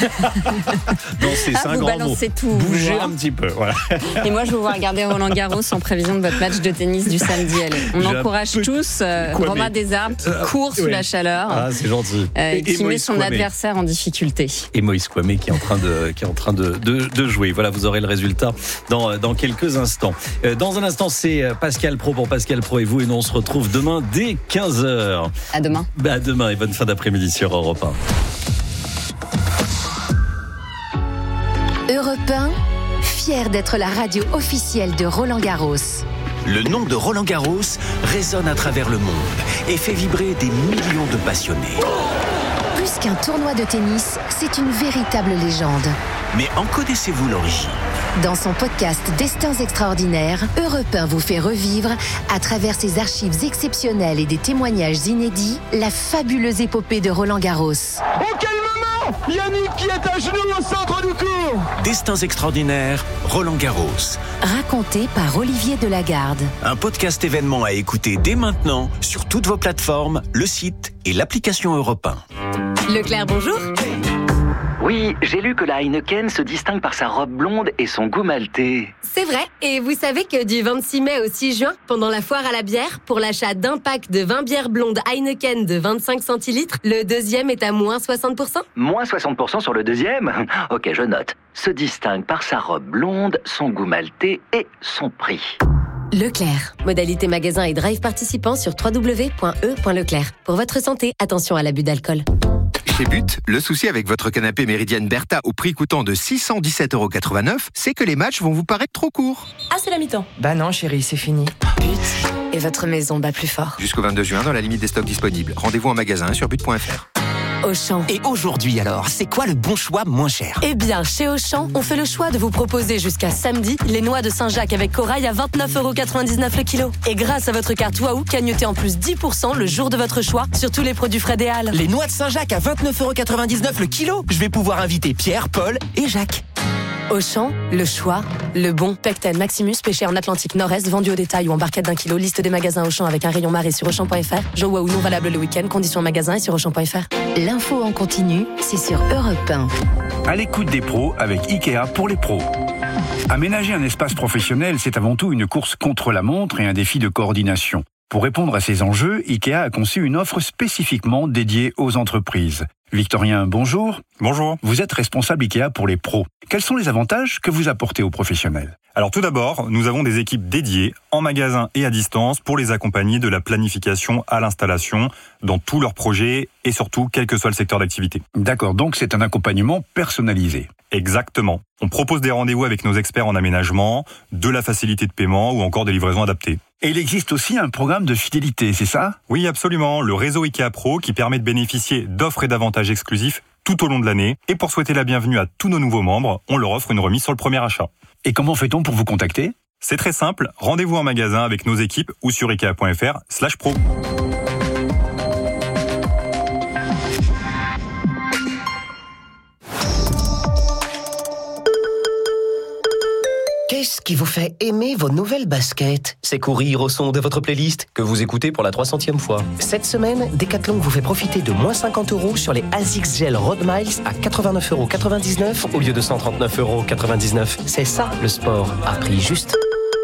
Danser, c'est un grand mot. Tout, bouger un petit peu. Voilà. Et moi, je vais vous regarder Roland Garros en prévision de votre match de tennis du samedi. Allez. On encourage tous Romain Desarmes qui court sous la chaleur. Ah, c'est gentil. Qui met son adversaire en difficulté. Et Moïse Kouamé qui est en train de jouer. Voilà, vous aurez le résultat dans quelques instants. Dans un instant, c'est Pascal Pro pour Pascal Pro et vous. Et nous, on se retrouve demain dès 15h. À demain. À demain et bonne fin d'après-midi sur Europe 1. Europe 1, fier d'être la radio officielle de Roland Garros. Le nom de Roland Garros résonne à travers le monde et fait vibrer des millions de passionnés. Plus qu'un tournoi de tennis, c'est une véritable légende. Mais en connaissez-vous l'origine ? Dans son podcast Destins extraordinaires, Europe 1 vous fait revivre, à travers ses archives exceptionnelles et des témoignages inédits, la fabuleuse épopée de Roland Garros. Oh, quel moment ! Yannick qui est à genoux au centre du court. Destins extraordinaires, Roland Garros. Raconté par Olivier Delagarde. Un podcast événement à écouter dès maintenant sur toutes vos plateformes, le site et l'application Europe 1. Leclerc, bonjour. Oui, j'ai lu que la Heineken se distingue par sa robe blonde et son goût maltais. C'est vrai, et vous savez que du 26 mai au 6 juin, pendant la foire à la bière, pour l'achat d'un pack de 20 bières blondes Heineken de 25 centilitres, le deuxième est à moins 60%. Moins 60% sur le deuxième ? Ok, je note. Se distingue par sa robe blonde, son goût maltais et son prix. Leclerc. Modalité magasin et drive participants sur www.e.leclerc. Pour votre santé, attention à l'abus d'alcool. Chez But, le souci avec votre canapé Méridienne Bertha au prix coûtant de 617,89 €, c'est que les matchs vont vous paraître trop courts. Ah, c'est la mi-temps. Bah non, chérie, c'est fini. But, et votre maison bat plus fort. Jusqu'au 22 juin, dans la limite des stocks disponibles. Rendez-vous en magasin sur but.fr. Auchan. Et aujourd'hui alors, c'est quoi le bon choix moins cher ? Eh bien, chez Auchan, on fait le choix de vous proposer jusqu'à samedi les noix de Saint-Jacques avec corail à 29,99 € le kilo. Et grâce à votre carte Waouh, cagnotez en plus 10% le jour de votre choix sur tous les produits Fred et Halles. Les noix de Saint-Jacques à 29,99 € le kilo. Je vais pouvoir inviter Pierre, Paul et Jacques. Auchan, le choix, le bon. Pecten Maximus, pêché en Atlantique Nord-Est, vendu au détail ou en barquette d'1 kilo. Liste des magasins Auchan avec un rayon marée sur Auchan.fr. Jeux Waouh non valable le week-end. Conditions magasin et sur Auchan.fr. L'info en continu, c'est sur Europe 1. À l'écoute des pros avec IKEA pour les pros. Aménager un espace professionnel, c'est avant tout une course contre la montre et un défi de coordination. Pour répondre à ces enjeux, IKEA a conçu une offre spécifiquement dédiée aux entreprises. Victorien, bonjour. Bonjour. Vous êtes responsable IKEA pour les pros. Quels sont les avantages que vous apportez aux professionnels ? Alors tout d'abord, nous avons des équipes dédiées en magasin et à distance pour les accompagner de la planification à l'installation dans tous leurs projets et surtout quel que soit le secteur d'activité. D'accord, donc c'est un accompagnement personnalisé. Exactement. On propose des rendez-vous avec nos experts en aménagement, de la facilité de paiement ou encore des livraisons adaptées. Et il existe aussi un programme de fidélité, c'est ça ? Oui, absolument. Le réseau IKEA Pro qui permet de bénéficier d'offres et d'avantages exclusifs tout au long de l'année. Et pour souhaiter la bienvenue à tous nos nouveaux membres, on leur offre une remise sur le premier achat. Et comment fait-on pour vous contacter ? C'est très simple. Rendez-vous en magasin avec nos équipes ou sur ikea.fr/pro. Qu'est-ce qui vous fait aimer vos nouvelles baskets ? C'est courir au son de votre playlist que vous écoutez pour la 300e fois. Cette semaine, Decathlon vous fait profiter de moins 50 € sur les ASICS Gel Road Miles à 89,99 € au lieu de 139,99 €. C'est ça le sport à prix juste.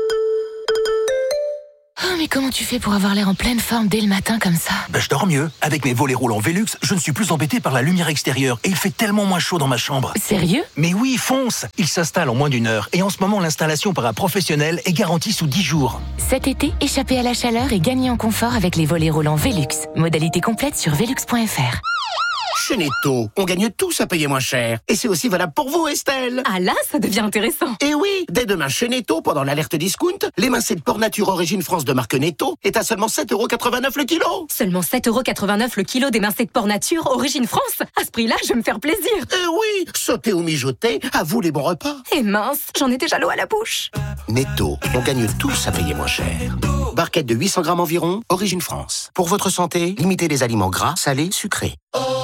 Oh, mais comment tu fais pour avoir l'air en pleine forme dès le matin comme ça ? Je dors mieux. Avec mes volets roulants Velux, je ne suis plus embêté par la lumière extérieure et il fait tellement moins chaud dans ma chambre. Sérieux ? Mais oui, fonce ! Il s'installe en moins d'1 heure et en ce moment, l'installation par un professionnel est garantie sous 10 jours. Cet été, échappez à la chaleur et gagnez en confort avec les volets roulants Velux. Modalité complète sur velux.fr. Chez Netto, on gagne tous à payer moins cher. Et c'est aussi valable pour vous, Estelle. Ah là, ça devient intéressant. Et oui, dès demain chez Netto, pendant l'alerte discount, l'émincé de porc nature origine France de marque Netto est à seulement 7,89 € le kilo. Seulement 7,89 € le kilo d'émincé de porc nature origine France. À ce prix-là, je vais me faire plaisir. Et oui, sauter ou mijoter, à vous les bons repas. Et mince, j'en ai déjà l'eau à la bouche. Netto, on gagne tous à payer moins cher. Barquette de 800 grammes environ, origine France. Pour votre santé, limitez les aliments gras, salés, sucrés.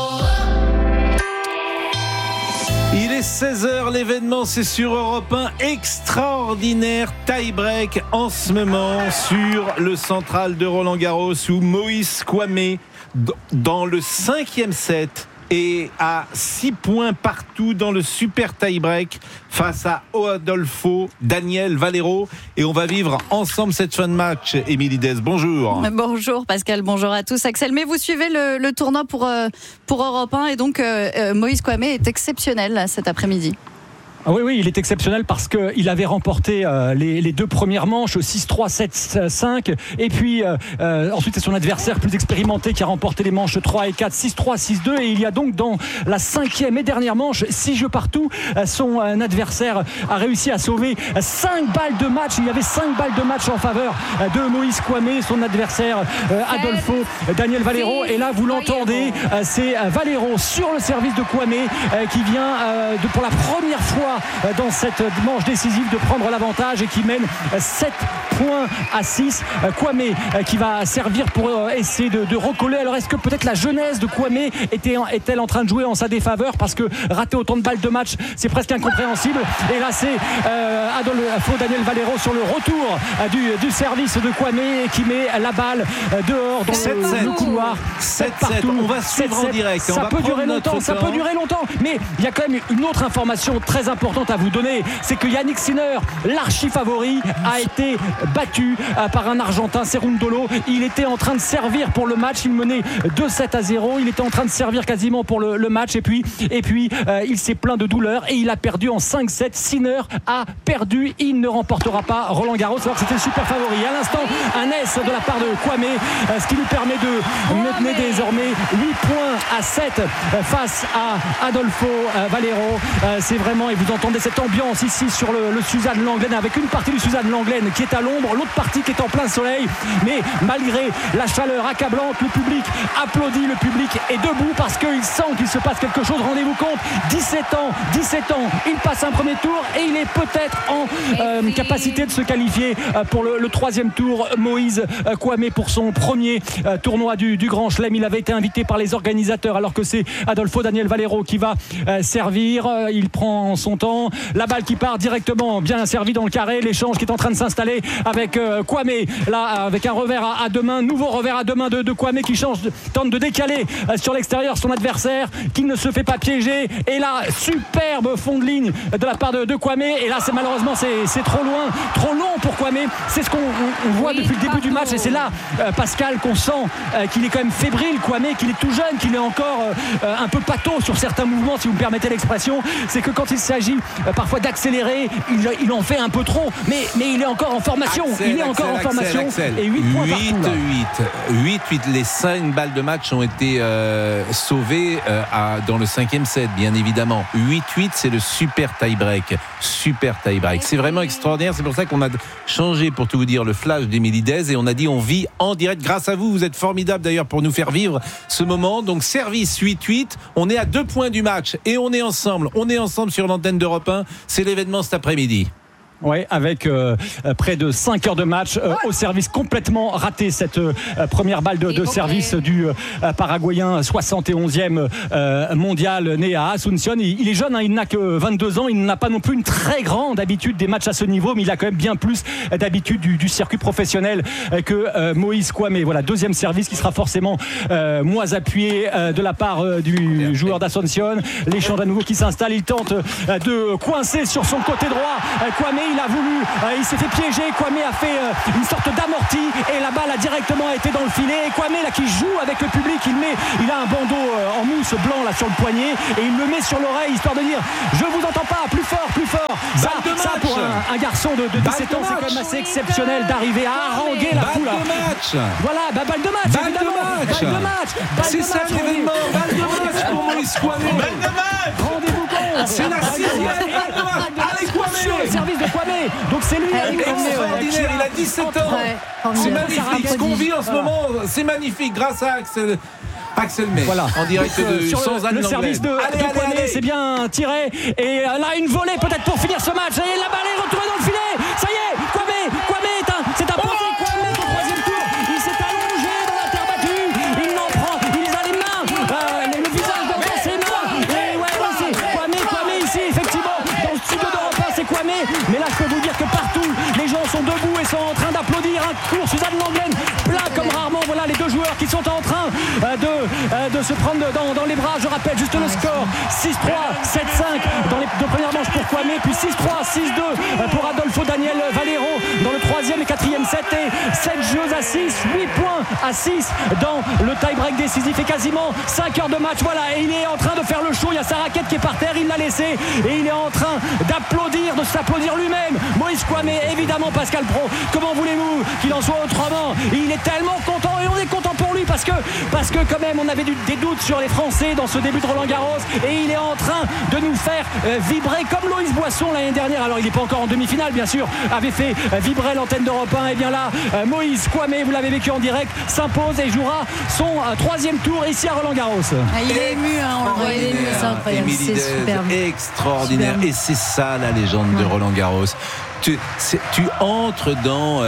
Il est 16h, l'événement c'est sur Europe 1, extraordinaire tie-break en ce moment sur le central de Roland-Garros où Moïse Kwame dans le 5e set et à 6 points partout dans le super tie-break face à Adolfo Daniel Valero. Et on va vivre ensemble cette fin de match. Émilie Dez, bonjour. Bonjour Pascal, bonjour à tous. Axel, mais vous suivez le tournoi pour Europe 1 et donc Moïse Kwame est exceptionnel là, cet après-midi. Ah oui, il est exceptionnel parce qu'il avait remporté les 2 premières manches, 6-3, 7-5. Et puis ensuite, c'est son adversaire plus expérimenté qui a remporté les manches 3 et 4, 6-3, 6-2. Et il y a donc dans la 5e et dernière manche, 6 jeux partout, son adversaire a réussi à sauver 5 balles de match. Il y avait 5 balles de match en faveur de Moïse Kwame, son adversaire Adolfo Daniel Valero. Et là, vous l'entendez, c'est Valero sur le service de Kwame qui vient pour la première fois dans cette manche décisive de prendre l'avantage et qui mène 7 points à 6. Kwame qui va servir pour essayer de recoller. Alors est-ce que peut-être la jeunesse de Kwame est-elle en train de jouer en sa défaveur parce que rater autant de balles de match c'est presque incompréhensible. Et là c'est Adolfo Daniel Valero sur le retour du service de Kwame qui met la balle dehors dans le couloir. 7-7, on va suivre en direct. Ça peut durer longtemps, mais il y a quand même une autre information très importante à vous donner, c'est que Yannick Sinner, l'archi-favori, a été battu par un Argentin, Cerundolo. Il était en train de servir pour le match, il menait 2-7-0, il était en train de servir quasiment pour le match et puis il s'est plaint de douleur et il a perdu en 5-7. Sinner a perdu, il ne remportera pas Roland-Garros alors que c'était le super favori. À l'instant, un S de la part de Kwame, ce qui lui permet de mener désormais 8 points à 7 face à Adolfo Valero. C'est vraiment, et vous entendez cette ambiance ici sur le Suzanne Lenglen avec une partie du Suzanne Lenglen qui est à l'ombre, l'autre partie qui est en plein soleil, mais malgré la chaleur accablante, le public applaudit, le public est debout parce qu'il sent qu'il se passe quelque chose. Rendez-vous compte, 17 ans, il passe un premier tour et il est peut-être en capacité de se qualifier pour le 3e tour. Moïse Kwame pour son premier tournoi du Grand Chelem, il avait été invité par les organisateurs alors que c'est Adolfo Daniel Valero qui va servir. Il prend son longtemps. La balle qui part directement, bien servie dans le carré. L'échange qui est en train de s'installer avec Kwame, là avec un revers à deux mains, nouveau revers à deux mains de Kwame qui tente de décaler sur l'extérieur son adversaire, qui ne se fait pas piéger. Et là, superbe fond de ligne de la part de Kwame. Et là, malheureusement, c'est trop loin, trop long pour Kwame. C'est ce qu'on voit depuis le début du match. Et c'est là, Pascal, qu'on sent qu'il est quand même fébrile, Kwame, qu'il est tout jeune, qu'il est encore un peu pâteau sur certains mouvements, si vous me permettez l'expression. C'est que quand il s'agit parfois d'accélérer, il en fait un peu trop. Mais il est encore en formation. Axel. Et 8 points partout. 8. Les 5 balles de match ont été sauvées dans le 5e set, bien évidemment. 8-8, c'est le super tie-break. C'est vraiment extraordinaire. C'est pour ça qu'on a changé, pour tout vous dire, le flash d'Émilie Dez, et on a dit on vit en direct grâce à vous. Vous êtes formidable d'ailleurs pour nous faire vivre ce moment. Donc service 8-8. On est à 2 points du match et on est ensemble sur l'antenne d'Europe 1. C'est l'événement cet après-midi. Oui, avec près de 5 heures de match au service, complètement raté cette première balle de service du Paraguayen, 71e mondial, né à Asunción. Il est jeune, il n'a que 22 ans, il n'a pas non plus une très grande habitude des matchs à ce niveau, mais il a quand même bien plus d'habitude du circuit professionnel que Moïse Kwame. Voilà, deuxième service qui sera forcément moins appuyé de la part du joueur d'Asunción. L'échange à nouveau qui s'installe, il tente de coincer sur son côté droit. Kwame, il s'est fait piéger. Kwame a fait une sorte d'amorti et la balle a directement été dans le filet. Et Kwame là qui joue avec le public, il a un bandeau en mousse blanc là sur le poignet et il le met sur l'oreille histoire de dire je vous entends pas, plus fort. Ça pour un garçon de 17 ans, c'est quand même assez exceptionnel d'arriver à haranguer la foule. Voilà, balle de match. C'est ça l'événement. Balle de match pour Moïse Kwame. Rendez-vous compte. C'est la 6e balle de match. Allez Kwame. Sur le service de Kwame. Donc c'est lui extraordinaire, il a 17 ans. C'est magnifique. Ce qu'on vit en ce moment, c'est magnifique grâce à Axel May. Voilà. En direct de sans Anne le service de Kwame, c'est bien tiré. Et là, une volée peut-être pour finir ce match. Et la balle est retournée dans le filet. Ça y est, Kwame c'est un posé. Kwame au troisième tour. Il s'est allongé dans la terre battue. Il en prend, il a les mains, le visage dans ses mains. Et c'est Kwame ici, effectivement, dans le studio d'Europe 1, c'est Kwame. Mais là, je peux vous dire que partout, les gens sont debout et sont en train d'applaudir. Un cours Suzanne Langlaine plein comme rarement. Voilà les deux joueurs qui sont en train de se prendre dans les bras. Je rappelle juste le score 6-3, 7-5 dans les deux premières manches pour Kwame, puis 6-3, 6-2 pour Adolfo Daniel Valero dans le 3e et 4e set, et 7 jeux à 6, 8 points à 6 dans le tie-break décisif et quasiment 5 heures de match. Voilà, et il est en train de faire le show. Il y a sa raquette qui est par terre, il l'a laissée et il est en train d'applaudir, de s'applaudir lui-même. Moïse Kwame, évidemment Pascal Pro. Comment voulez-vous qu'il en soit autrement? Il est tellement content et on est content pour lui parce que quand même on avait des doutes sur les Français dans ce début de Roland Garros et il est en train de nous faire vibrer comme Loïs Boisson l'année dernière. Alors il n'est pas encore en demi-finale bien sûr, avait fait vibrer l'antenne d'Europe 1. Et bien là Moïse Kwame, vous l'avez vécu en direct, s'impose et jouera son 3e tour ici à Roland Garros. Il est ému, on le voit, il est ému, c'est incroyable, c'est superbe, extraordinaire. Superbe. Et c'est ça la légende de Roland Garros. Tu entres dans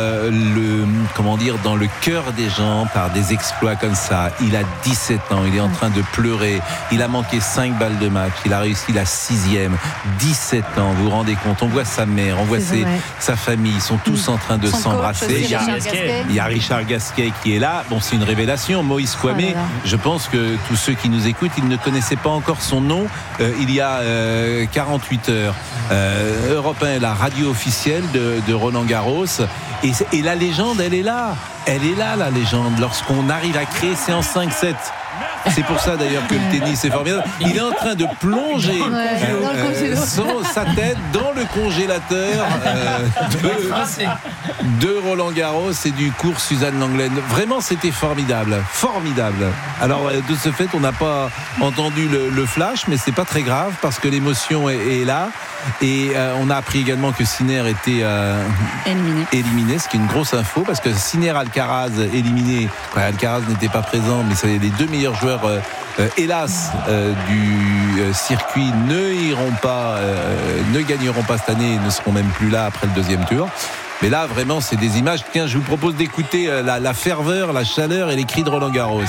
dans le cœur des gens par des exploits comme ça. Il a 17 ans, il est en train de pleurer. Il a manqué 5 balles de match. Il a réussi la 6e. 17 ans, vous vous rendez compte? On voit sa mère, on voit sa famille. Ils sont tous en train de s'embrasser. Il y a Richard Gasquet qui est là. Bon, c'est une révélation. Moïse Kwame, je pense que tous ceux qui nous écoutent, ils ne connaissaient pas encore son nom. Il y a 48 heures. Europe 1 est la radio officielle de Roland Garros et la légende elle est là la légende lorsqu'on arrive à créer, c'est en 5-7. C'est pour ça d'ailleurs que le tennis est formidable. Il est en train de plonger sa tête dans le congélateur de Roland Garros et du cours Suzanne Langlaine. Vraiment, c'était formidable. Alors, de ce fait, on n'a pas entendu le flash, mais c'est pas très grave parce que l'émotion est là. Et on a appris également que Sinner était éliminé, ce qui est une grosse info parce que Sinner Alcaraz éliminé. Alcaraz n'était pas présent, mais c'est les deux meilleurs joueurs hélas du circuit ne gagneront pas cette année et ne seront même plus là après le 2e tour. Mais là vraiment c'est des images. Tiens, je vous propose d'écouter la ferveur, la chaleur et les cris de Roland Garros.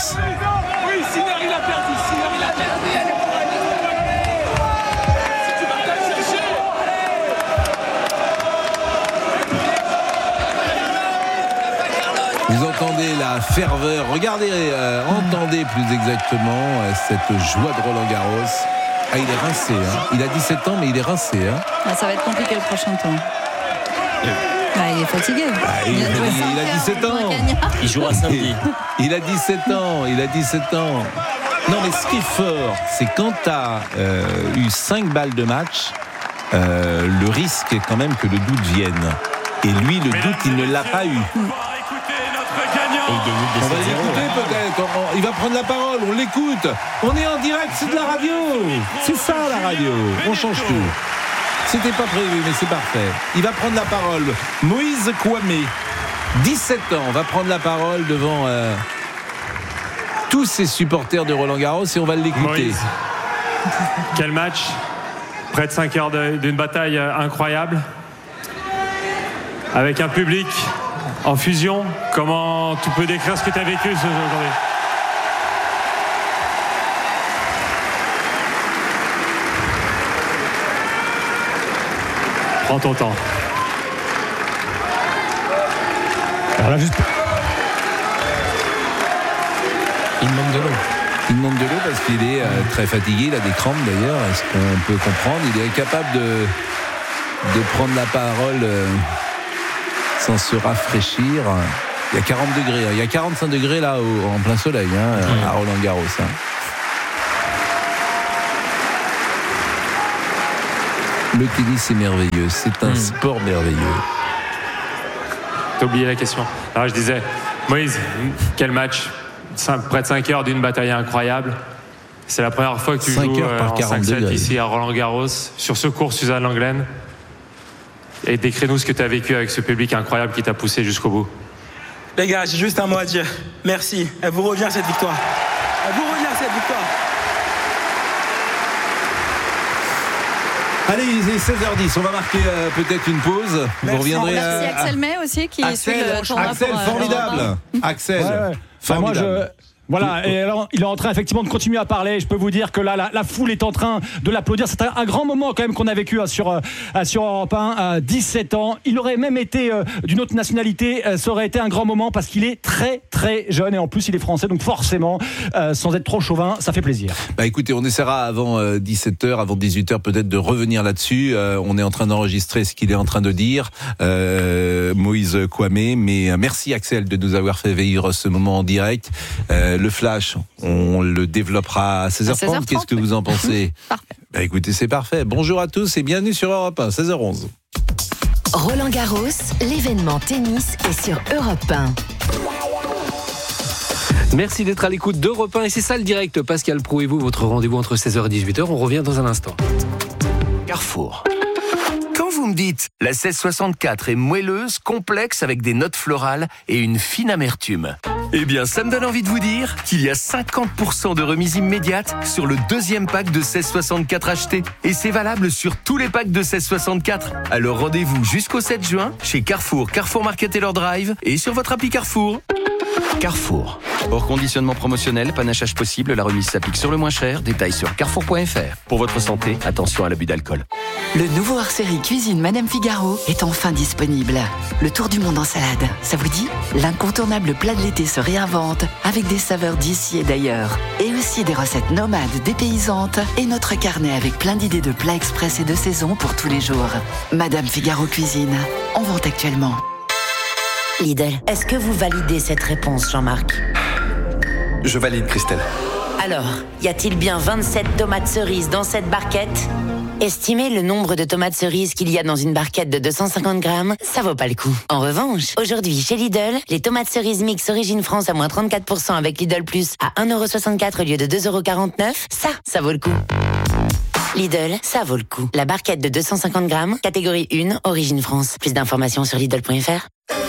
Vous entendez la ferveur, regardez, entendez plus exactement cette joie de Roland Garros. Ah, il est rincé, hein. Il a 17 ans, mais il est rincé. Hein. Ah, ça va être compliqué le prochain tour. Il est fatigué. Il a 17 ans. Il jouera samedi. Il a 17 ans. Non, mais ce qui est fort, c'est quand tu as eu 5 balles de match, le risque est quand même que le doute vienne. Et lui, le doute, il ne l'a pas eu. On va l'écouter peut-être. Il va prendre la parole. On l'écoute. On est en direct. C'est de la radio. C'est ça la radio. On change tout. C'était pas prévu, mais c'est parfait. Il va prendre la parole. Moïse Kouamé, 17 ans, va prendre la parole devant tous ces supporters de Roland Garros et on va l'écouter. Moïse, quel match. Près de 5 heures d'une bataille incroyable. Avec un public en fusion. Comment tu peux décrire ce que tu as vécu aujourd'hui ? Prends ton temps. Alors là, juste... Il manque de l'eau. Il manque de l'eau parce qu'il est très fatigué. Il a des crampes d'ailleurs. Est-ce qu'on peut comprendre ? Il est incapable de prendre la parole sans se rafraîchir. Il y a 40 degrés. Il y a 45 degrés là en plein soleil à Roland Garros. Le tennis est merveilleux. C'est un sport merveilleux. T'as oublié la question. Alors je disais, Moïse, quel match. Près de 5 heures d'une bataille incroyable. C'est la première fois que tu joues en 5-7 ici à Roland Garros, sur ce cours Suzanne Lenglen. Et décris-nous ce que tu as vécu avec ce public incroyable qui t'a poussé jusqu'au bout. Les gars, j'ai juste un mot à dire. Merci. Elle vous revient cette victoire. Allez, il est 16h10, on va marquer peut-être une pause. Vous reviendrez. Merci Axel May aussi qui suit le tournoi. Axel, formidable. Axel, formidable. Voilà, et alors, il est en train effectivement de continuer à parler. Je peux vous dire que là, la foule est en train de l'applaudir. C'est un grand moment quand même qu'on a vécu sur Europe 1, 17 ans. Il aurait même été d'une autre nationalité, ça aurait été un grand moment parce qu'il est très très jeune et en plus il est français, donc forcément, sans être trop chauvin, ça fait plaisir. Bah écoutez, on essaiera avant 17h, avant 18h peut-être de revenir là-dessus. On est en train d'enregistrer ce qu'il est en train de dire, Moïse Kouamé, mais merci Axel de nous avoir fait vivre ce moment en direct. Le flash, on le développera à 16h30. Qu'est-ce que vous en pensez ? Parfait. Bah écoutez, c'est parfait. Bonjour à tous et bienvenue sur Europe 1, 16h11. Roland Garros, l'événement tennis est sur Europe 1. Merci d'être à l'écoute d'Europe 1 et c'est ça le direct. Pascal Praud et vous, votre rendez-vous entre 16h et 18h. On revient dans un instant. Carrefour. Quand vous me dites la 1664 est moelleuse, complexe avec des notes florales et une fine amertume, eh bien ça me donne envie de vous dire qu'il y a 50% de remise immédiate sur le deuxième pack de 1664 acheté. Et c'est valable sur tous les packs de 1664. Alors rendez-vous jusqu'au 7 juin chez Carrefour, Carrefour Market Taylor Drive et sur votre appli Carrefour. Carrefour. Hors conditionnement promotionnel, panachage possible, la remise s'applique sur le moins cher. Détails sur carrefour.fr. Pour votre santé, attention à l'abus d'alcool. Le nouveau hors-série Cuisine Madame Figaro est enfin disponible. Le tour du monde en salade, ça vous dit ? L'incontournable plat de l'été se réinvente avec des saveurs d'ici et d'ailleurs. Et aussi des recettes nomades, dépaysantes et notre carnet avec plein d'idées de plats express et de saison pour tous les jours. Madame Figaro Cuisine, en vente actuellement. Lidl, est-ce que vous validez cette réponse, Jean-Marc ? Je valide, Christelle. Alors, y a-t-il bien 27 tomates cerises dans cette barquette ? Estimez le nombre de tomates cerises qu'il y a dans une barquette de 250 grammes, ça vaut pas le coup. En revanche, aujourd'hui chez Lidl, les tomates cerises mix Origine France à moins 34% avec Lidl Plus à 1,64€ au lieu de 2,49€, ça vaut le coup. Lidl, ça vaut le coup. La barquette de 250 grammes, catégorie 1, Origine France. Plus d'informations sur Lidl.fr.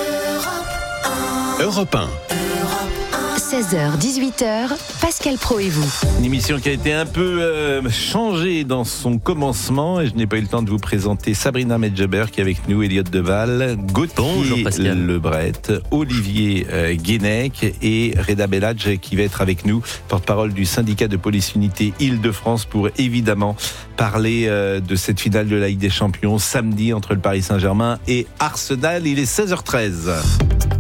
Europe 1. 16h, 18h, Pascal Praud et vous. Une émission qui a été un peu changée dans son commencement et je n'ai pas eu le temps de vous présenter Sabrina Medjeber qui est avec nous, Elliot Deval, Gauthier Lebret, Olivier Guénec et Reda Belladj qui va être avec nous, porte-parole du syndicat de police unité Île-de-France pour évidemment parler de cette finale de la Ligue des Champions samedi entre le Paris Saint-Germain et Arsenal. Il est 16h13.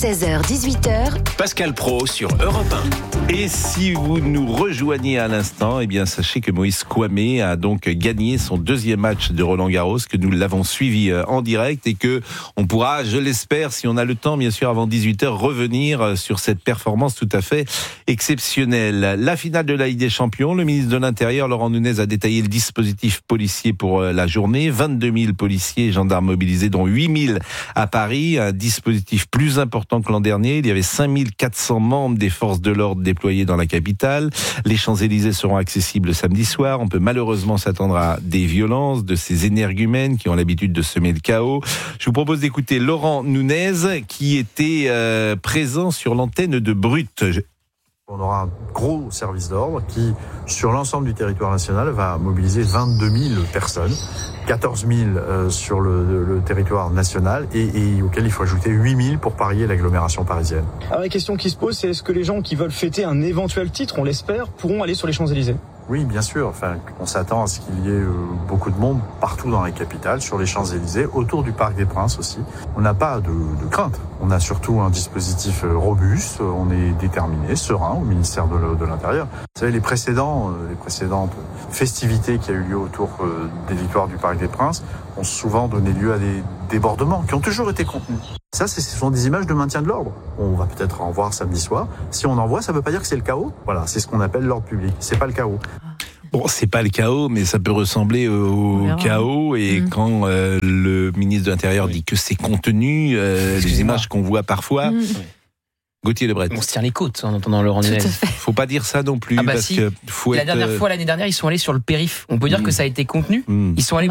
16h-18h, Pascal Praud sur Europe 1. Et si vous nous rejoignez à l'instant, eh bien sachez que Moïse Kouamé a donc gagné son deuxième match de Roland-Garros, que nous l'avons suivi en direct et que on pourra, je l'espère, si on a le temps, bien sûr, avant 18h, revenir sur cette performance tout à fait exceptionnelle. La finale de la Ligue des Champions, le ministre de l'Intérieur, Laurent Nunez, a détaillé le dispositif policier pour la journée. 22 000 policiers et gendarmes mobilisés, dont 8 000 à Paris. Un dispositif plus important que l'an dernier. Il y avait 5 400 membres des forces de l'ordre déployés dans la capitale. Les Champs-Élysées seront accessibles samedi soir. On peut malheureusement s'attendre à des violences de ces énergumènes qui ont l'habitude de semer le chaos. Je vous propose d'écouter Laurent Nunez qui était présent sur l'antenne de Brut. On aura un gros service d'ordre qui, sur l'ensemble du territoire national, va mobiliser 22 000 personnes, 14 000 sur le territoire national et auquel il faut ajouter 8 000 pour parier l'agglomération parisienne. Alors la question qui se pose, c'est est-ce que les gens qui veulent fêter un éventuel titre, on l'espère, pourront aller sur les Champs-Élysées ? Oui, bien sûr. Enfin, on s'attend à ce qu'il y ait beaucoup de monde partout dans la capitale, sur les Champs-Élysées, autour du Parc des Princes aussi. On n'a pas de crainte. On a surtout un dispositif robuste. On est déterminé, serein au ministère de l'Intérieur. Vous savez, les précédentes festivités qui a eu lieu autour des victoires du Parc des Princes ont souvent donné lieu à des débordements qui ont toujours été contenus. Ça, ce sont des images de maintien de l'ordre. On va peut-être en voir samedi soir. Si on en voit, ça ne veut pas dire que c'est le chaos. Voilà, c'est ce qu'on appelle l'ordre public. C'est pas le chaos. Bon, c'est pas le chaos, mais ça peut ressembler au chaos. Et quand le ministre de l'Intérieur dit que c'est contenu, les images qu'on voit parfois... Gauthier Lebret. On se tient les côtes en entendant Laurent Nunez. Faut pas dire ça non plus. L'année dernière fois, ils sont allés sur le périph'. On peut dire que ça a été contenu. Ils sont allés